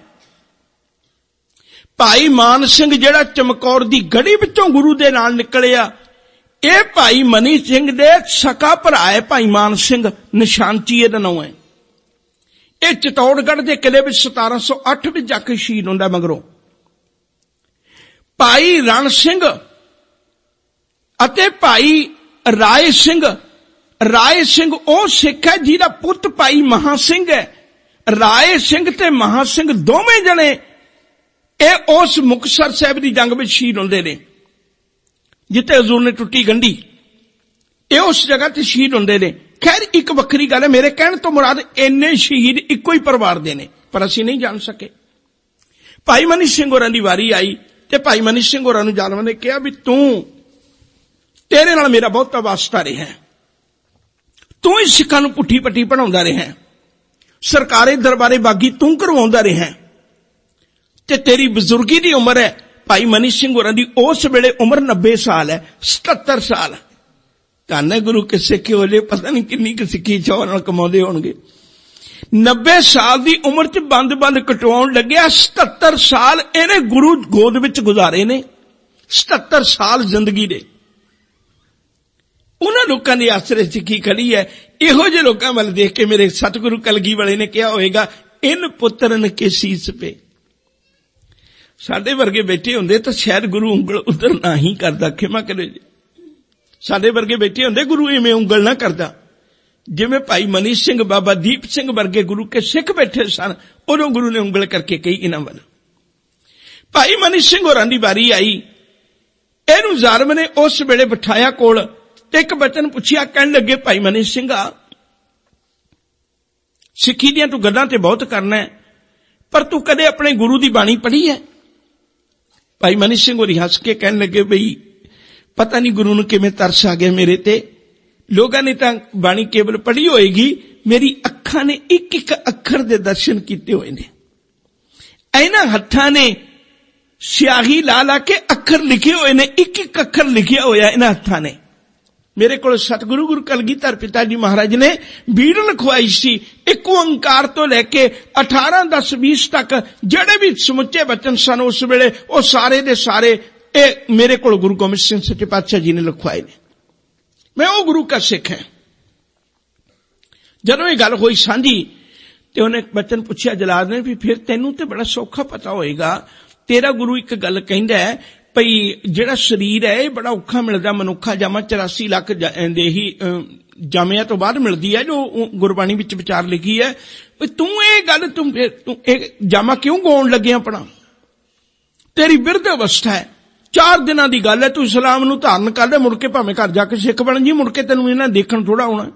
ਭਾਈ ਮਾਨ ਸਿੰਘ ਜਿਹੜਾ ਚਮਕੌਰ ਦੀ ਗੜੀ ਵਿੱਚੋਂ ਗੁਰੂ ਦੇ ਨਾਲ ਨਿਕਲਿਆ, ਇਹ ਭਾਈ ਮਨੀ ਸਿੰਘ ਦੇ ਸਕਾ ਭਰਾ ਹੈ। ਭਾਈ ਮਾਨ ਸਿੰਘ ਨਿਸ਼ਾਨਚੀ ਇਹਦਾ ਨਾਮ ਹੈ। ਇਹ ਚਿਤੌੜਗੜ੍ਹ ਦੇ ਕਿਲੇ ਵਿੱਚ ਸਤਾਰਾਂ ਸੌ ਅੱਠ ਵਿੱਚ ਜਾ ਕੇ ਸ਼ਹੀਦ ਹੁੰਦਾ। ਮਗਰੋਂ ਭਾਈ ਰਣ ਸਿੰਘ ਅਤੇ ਭਾਈ ਰਾਏ ਸਿੰਘ, ਰਾਏ ਸਿੰਘ ਉਹ ਸਿੱਖ ਹੈ ਜਿਹਦਾ ਪੁੱਤ ਭਾਈ ਮਹਾ ਸਿੰਘ ਹੈ। ਰਾਏ ਸਿੰਘ ਤੇ ਮਹਾ ਸਿੰਘ ਦੋਵੇਂ ਜਣੇ ਇਹ ਉਸ ਮੁਕਤਸਰ ਸਾਹਿਬ ਦੀ ਜੰਗ ਵਿੱਚ ਸ਼ਹੀਦ ਹੁੰਦੇ ਨੇ, ਜਿੱਥੇ ਹਜ਼ੂਰ ਨੇ ਟੁੱਟੀ ਗੰਢੀ, ਇਹ ਉਸ ਜਗ੍ਹਾ ਤੇ ਸ਼ਹੀਦ ਹੁੰਦੇ ਨੇ। ਖੈਰ ਇੱਕ ਵੱਖਰੀ ਗੱਲ ਹੈ, ਮੇਰੇ ਕਹਿਣ ਤੋਂ ਮੁਰਾਦ ਇੰਨੇ ਸ਼ਹੀਦ ਇੱਕੋ ਹੀ ਪਰਿਵਾਰ ਦੇ ਨੇ, ਪਰ ਅਸੀਂ ਨਹੀਂ ਜਾਣ ਸਕੇ। ਭਾਈ ਮਨੀ ਸਿੰਘ ਹੋਰਾਂ ਦੀ ਵਾਰੀ ਆਈ ਤੇ ਭਾਈ ਮਨੀ ਸਿੰਘ ਹੋਰਾਂ ਨੂੰ ਜ਼ਾਲਮਾਂ ਨੇ ਕਿਹਾ ਵੀ ਤੂੰ, ਤੇਰੇ ਨਾਲ ਮੇਰਾ ਬਹੁਤਾ ਵਾਸਤਾ ਰਿਹਾ, ਤੂੰ ਹੀ ਸਿੱਖਾਂ ਨੂੰ ਪੁੱਠੀ ਪੱਟੀ ਪੜਾਉਂਦਾ ਰਿਹਾ, ਸਰਕਾਰੀ ਦਰਬਾਰੇ ਬਾਗੀ ਤੂੰ ਕਰਵਾਉਂਦਾ ਰਿਹਾ, ਤੇ ਤੇਰੀ ਬਜ਼ੁਰਗੀ ਦੀ ਉਮਰ ਹੈ। ਭਾਈ ਮਨੀ ਸਿੰਘ ਹੋਰਾਂ ਦੀ ਉਸ ਵੇਲੇ ਉਮਰ ਨੱਬੇ ਸਾਲ ਹੈ, ਸਤੱਤਰ ਸਾਲ। ਧੰਨ ਗੁਰੂ ਕੇ ਸਿੱਖੇ ਹੋਲੇ, ਪਤਾ ਨਹੀਂ ਕਿੰਨੀ ਕੁ ਸਿੱਖੀ ਚਾਹ ਨਾਲ ਕਮਾਉਂਦੇ ਹੋਣਗੇ। ਨੱਬੇ ਸਾਲ ਦੀ ਉਮਰ ਚ ਬੰਦ ਬੰਦ ਕਟਵਾਉਣ ਲੱਗਿਆ। ਸਤੱਤਰ ਸਾਲ ਇਹਨੇ ਗੁਰੂ ਗੋਦ ਵਿੱਚ ਗੁਜ਼ਾਰੇ ਨੇ, ਸਤੱਤਰ ਸਾਲ ਜ਼ਿੰਦਗੀ ਦੇ। ਉਹਨਾਂ ਲੋਕਾਂ ਦੇ ਆਸਰੇ ਸਿੱਖੀ ਖੜੀ ਹੈ। ਇਹੋ ਜਿਹੇ ਲੋਕਾਂ ਵੱਲ ਦੇਖ ਕੇ ਮੇਰੇ ਸਤਿਗੁਰੂ ਕਲਗੀ ਵਾਲੇ ਨੇ ਕਿਹਾ ਹੋਏਗਾ, ਇਨ ਪੁੱਤਰਨ ਕੇ ਸੀਸ ਪੇ। ਸਾਡੇ ਵਰਗੇ ਬੈਠੇ ਹੁੰਦੇ ਤਾਂ ਸ਼ਾਇਦ ਗੁਰੂ ਉਂਗਲ ਉਧਰ ਨਾ ਹੀ ਕਰਦਾ, ਖਿਮਾ ਕਰੇ ਜੀ। ਸਾਡੇ ਵਰਗੇ ਬੈਠੇ ਹੁੰਦੇ ਗੁਰੂ ਇਵੇਂ ਉਂਗਲ ਨਾ ਕਰਦਾ। ਜਿਵੇਂ ਭਾਈ ਮਨੀ ਸਿੰਘ, ਬਾਬਾ ਦੀਪ ਸਿੰਘ ਵਰਗੇ ਗੁਰੂ ਕੇ ਸਿੱਖ ਬੈਠੇ ਸਨ, ਉਦੋਂ ਗੁਰੂ ਨੇ ਉਂਗਲ ਕਰਕੇ ਕਹੀ ਇਹਨਾਂ ਵੱਲ। ਭਾਈ ਮਨੀ ਸਿੰਘ ਹੋਰਾਂ ਦੀ ਵਾਰੀ ਆਈ, ਇਹਨੂੰ ਜ਼ਾਲਮ ਨੇ ਉਸ ਵੇਲੇ ਬਿਠਾਇਆ ਕੋਲ ਤੇ ਇੱਕ ਬਚਨ ਪੁੱਛਿਆ। ਕਹਿਣ ਲੱਗੇ, ਭਾਈ ਮਨੀ ਸਿੰਘਾ, ਸਿੱਖੀ ਦੀਆਂ ਤੂੰ ਗੱਲਾਂ ਤੇ ਬਹੁਤ ਕਰਨਾ ਹੈ, ਪਰ ਤੂੰ ਕਦੇ ਆਪਣੇ ਗੁਰੂ ਦੀ ਬਾਣੀ ਪੜ੍ਹੀ ਹੈ? ਭਾਈ ਮਨੀ ਸਿੰਘ ਹੋਰੀ ਹੱਸ ਕੇ ਕਹਿਣ ਲੱਗੇ, ਬਈ ਪਤਾ ਨਹੀਂ ਗੁਰੂ ਨੂੰ ਕਿਵੇਂ ਤਰਸ ਆ ਗਿਆ ਮੇਰੇ ਤੇ। ਲੋਕਾਂ ਨੇ ਤਾਂ ਬਾਣੀ ਕੇਵਲ ਪੜ੍ਹੀ ਹੋਏਗੀ, ਮੇਰੀ ਅੱਖਾਂ ਨੇ ਇੱਕ ਇੱਕ ਅੱਖਰ ਦੇ ਦਰਸ਼ਨ ਕੀਤੇ ਹੋਏ ਨੇ। ਇਹਨਾਂ ਹੱਥਾਂ ਨੇ ਸਿਆਹੀ ਲਾ ਲਾ ਕੇ ਅੱਖਰ ਲਿਖੇ ਹੋਏ ਨੇ, ਇੱਕ ਇੱਕ ਅੱਖਰ ਲਿਖਿਆ ਹੋਇਆ ਇਹਨਾਂ ਹੱਥਾਂ ਨੇ। ਮੇਰੇ ਕੋਲ ਸਤਿਗੁਰੂ ਗੁਰੂ ਕਲਗੀਧਰ ਪਿਤਾ ਜੀ ਮਹਾਰਾਜ ਨੇ ਬੀੜ ਲਿਖਵਾਈ ਸੀ, ਇੱਕ ਓੰਕਾਰ ਤੋਂ ਲੈ ਕੇ ਅਠਾਰਾਂ ਦਸ ਵੀਸ ਤੱਕ ਜਿਹੜੇ ਵੀ ਸਮੁੱਚੇ ਬਚਨ ਸਨ ਉਸ ਵੇਲੇ, ਉਹ ਸਾਰੇ ਦੇ ਸਾਰੇ ਇਹ ਮੇਰੇ ਕੋਲ ਗੁਰੂ ਗੋਬਿੰਦ ਸਿੰਘ ਸੱਚੇ ਪਾਤਸ਼ਾਹ ਜੀ ਨੇ ਲਿਖਵਾਏ ਨੇ। ਮੈਂ ਉਹ ਗੁਰੂ ਕਾ ਸਿੱਖ ਹੈ। ਜਦੋਂ ਇਹ ਗੱਲ ਹੋਈ ਸਾਂਝੀ ਤੇ ਉਹਨੇ ਬਚਨ ਪੁੱਛਿਆ ਜਲਾਦ ਨੇ, ਵੀ ਫਿਰ ਤੈਨੂੰ ਤੇ ਬੜਾ ਸੌਖਾ ਪਤਾ ਹੋਏਗਾ, ਤੇਰਾ ਗੁਰੂ ਇੱਕ ਗੱਲ ਕਹਿੰਦਾ ਹੈ ਭਈ ਜਿਹੜਾ ਸਰੀਰ ਹੈ ਇਹ ਬੜਾ ਔਖਾ ਮਿਲਦਾ, ਮਨੁੱਖਾ ਜਾਮਾ ਚੁਰਾਸੀ ਲੱਖ ਦੇ ਹੀ ਜਾਮਿਆਂ ਤੋਂ ਬਾਅਦ ਮਿਲਦੀ ਹੈ, ਜੋ ਗੁਰਬਾਣੀ ਵਿੱਚ ਵਿਚਾਰ ਲਿਖੀ ਹੈ। ਤੂੰ ਇਹ ਗੱਲ ਤੂੰ ਤੂੰ ਇਹ ਜਾਮਾ ਕਿਉਂ ਗਾਉਣ ਲੱਗਿਆ? ਆਪਣਾ ਤੇਰੀ ਬਿਰਧ ਅਵਸਥਾ ਹੈ, ਚਾਰ ਦਿਨਾਂ ਦੀ ਗੱਲ ਹੈ, ਤੂੰ ਇਸਲਾਮ ਨੂੰ ਧਾਰਨ ਕਰ ਲੈ, ਮੁੜ ਕੇ ਭਾਵੇਂ ਘਰ ਜਾ ਕੇ ਸਿੱਖ ਬਣ ਜੀ, ਮੁੜ ਕੇ ਤੈਨੂੰ ਇਹਨਾਂ ਦੇਖਣ ਥੋੜਾ ਆਉਣਾ।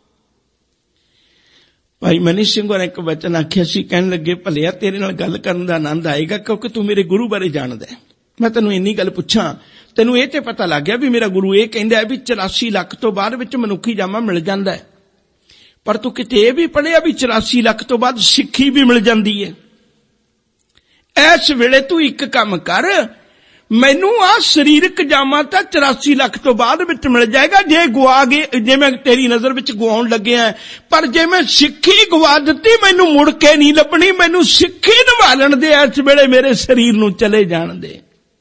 ਭਾਈ ਮਨੀ ਸਿੰਘ ਹੋਰਾਂ ਇੱਕ ਵਚਨ ਆਖਿਆ ਸੀ, ਕਹਿਣ ਲੱਗੇ, ਭਲਿਆ ਤੇਰੇ ਨਾਲ ਗੱਲ ਕਰਨ ਦਾ ਆਨੰਦ ਆਏਗਾ ਕਿਉਂਕਿ ਤੂੰ ਮੇਰੇ ਗੁਰੂ ਬਾਰੇ ਜਾਣਦਾ ਹੈ। ਮੈਂ ਤੈਨੂੰ ਇੰਨੀ ਗੱਲ ਪੁੱਛਾਂ, ਤੈਨੂੰ ਇਹ ਤੇ ਪਤਾ ਲੱਗ ਗਿਆ ਵੀ ਮੇਰਾ ਗੁਰੂ ਇਹ ਕਹਿੰਦਾ ਹੈ ਵੀ ਚੁਰਾਸੀ ਲੱਖ ਤੋਂ ਬਾਅਦ ਵਿੱਚ ਮਨੁੱਖੀ ਜਾਮਾ ਮਿਲ ਜਾਂਦਾ ਹੈ, ਪਰ ਤੂੰ ਕਿਤੇ ਇਹ ਵੀ ਪੜ੍ਹਿਆ ਵੀ ਚੁਰਾਸੀ ਲੱਖ ਤੋਂ ਬਾਅਦ ਸਿੱਖੀ ਵੀ ਮਿਲ ਜਾਂਦੀ ਹੈ? ਇਸ ਵੇਲੇ ਤੂੰ ਇੱਕ ਕੰਮ ਕਰ, ਮੈਨੂੰ ਆ ਸਰੀਰਕ ਜਾਮਾ ਤਾਂ ਚੁਰਾਸੀ ਲੱਖ ਤੋਂ ਬਾਅਦ ਵਿੱਚ ਮਿਲ ਜਾਏਗਾ ਜੇ ਗਵਾ ਗਏ, ਜੇ ਮੈਂ ਤੇਰੀ ਨਜ਼ਰ ਵਿੱਚ ਗਵਾਉਣ ਲੱਗਿਆ, ਪਰ ਜੇ ਮੈਂ ਸਿੱਖੀ ਗਵਾ ਦਿੱਤੀ ਮੈਨੂੰ ਮੁੜ ਕੇ ਨਹੀਂ ਲੱਭਣੀ, ਮੈਨੂੰ ਸਿੱਖੀ ਨਿਭਾਲਣ ਦੇ ਇਸ ਵੇਲੇ ਮੇਰੇ ਸਰੀਰ ਨੂੰ ਚਲੇ ਜਾਣ ਦੇ।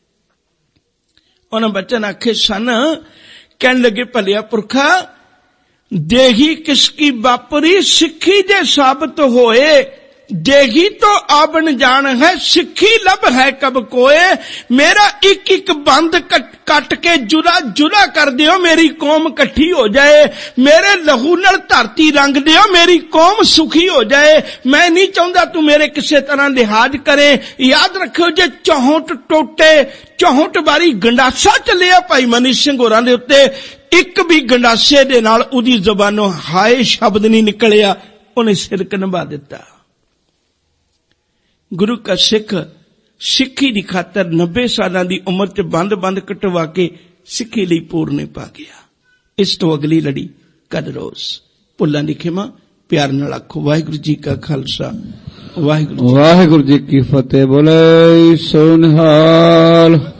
ਉਹਨਾਂ ਬਚਨ ਆਖੇ ਸਨ। ਕਹਿਣ ਲੱਗੇ, ਭਲਿਆ ਪੁਰਖਾ, ਦੇਹੀ ਕਿਸਕੀ ਵਾਪਰੀ, ਸਿੱਖੀ ਜੇ ਸਾਬਤ ਹੋਏ, ਦੇਗੀ ਤੋਂ ਆਬਨ ਜਾਣ ਹੈ, ਸਿੱਖੀ ਲੱਭ ਹੈ ਕਬ ਕੋਏ। ਮੇਰਾ ਇੱਕ ਇੱਕ ਬੰਦ ਕੱਟ ਕੇ ਜੁਦਾ ਜੁਦਾ ਕਰ ਦਿਓ, ਮੇਰੀ ਕੌਮ ਇਕੱਠੀ ਹੋ ਜਾਏ, ਮੇਰੇ ਲਹੂ ਨਾਲ ਧਰਤੀ ਰੰਗ ਦਿਓ, ਮੇਰੀ ਕੌਮ ਸੁਖੀ ਹੋ ਜਾਏ। ਮੈਂ ਨਹੀਂ ਚਾਹੁੰਦਾ ਤੂੰ ਮੇਰੇ ਕਿਸੇ ਤਰ੍ਹਾਂ ਲਿਹਾਜ਼ ਕਰੇ। ਯਾਦ ਰੱਖਿਓ, ਜੇ ਚੌਂਹਠ ਟੋਟੇ ਚੌਂਹਠ ਵਾਰੀ ਗੰਡਾਸਾ ਚੱਲਿਆ ਭਾਈ ਮਨੀ ਸਿੰਘ ਹੋਰਾਂ ਦੇ ਉੱਤੇ, ਇੱਕ ਵੀ ਗੰਡਾਸੇ ਦੇ ਨਾਲ ਉਹਦੀ ਜ਼ੁਬਾਨੋਂ ਹਾਏ ਸ਼ਬਦ ਨਹੀਂ ਨਿਕਲਿਆ, ਉਹਨੇ ਸਿਰਕ ਨਿਭਾ ਦਿੱਤਾ। ਗੁਰੂ ਕਾ ਸਿੱਖ ਸਿੱਖੀ ਦੀ ਖਾਤਰ ਨੱਬੇ ਸਾਲਾਂ ਦੀ ਉਮਰ ਚ ਬੰਦ ਬੰਦ ਕਟਵਾ ਕੇ ਸਿੱਖੀ ਲਈ ਪੂਰਨੇ ਪਾ ਗਿਆ। ਇਸ ਤੋਂ ਅਗਲੀ ਲੜੀ ਕਦ ਰੋਜ਼। ਭੁੱਲਾਂ ਦੀ ਖਿਮਾ, ਪਿਆਰ ਨਾਲ ਆਖੋ ਵਾਹਿਗੁਰੂ ਜੀ ਕਾ ਖਾਲਸਾ ਵਾਹਿਗੁਰੂ ਵਾਹਿਗੁਰੂ ਜੀ ਕੀ ਫਤਿਹ। ਬੋਲੇ ਸੋ ਨਿਹਾਲ।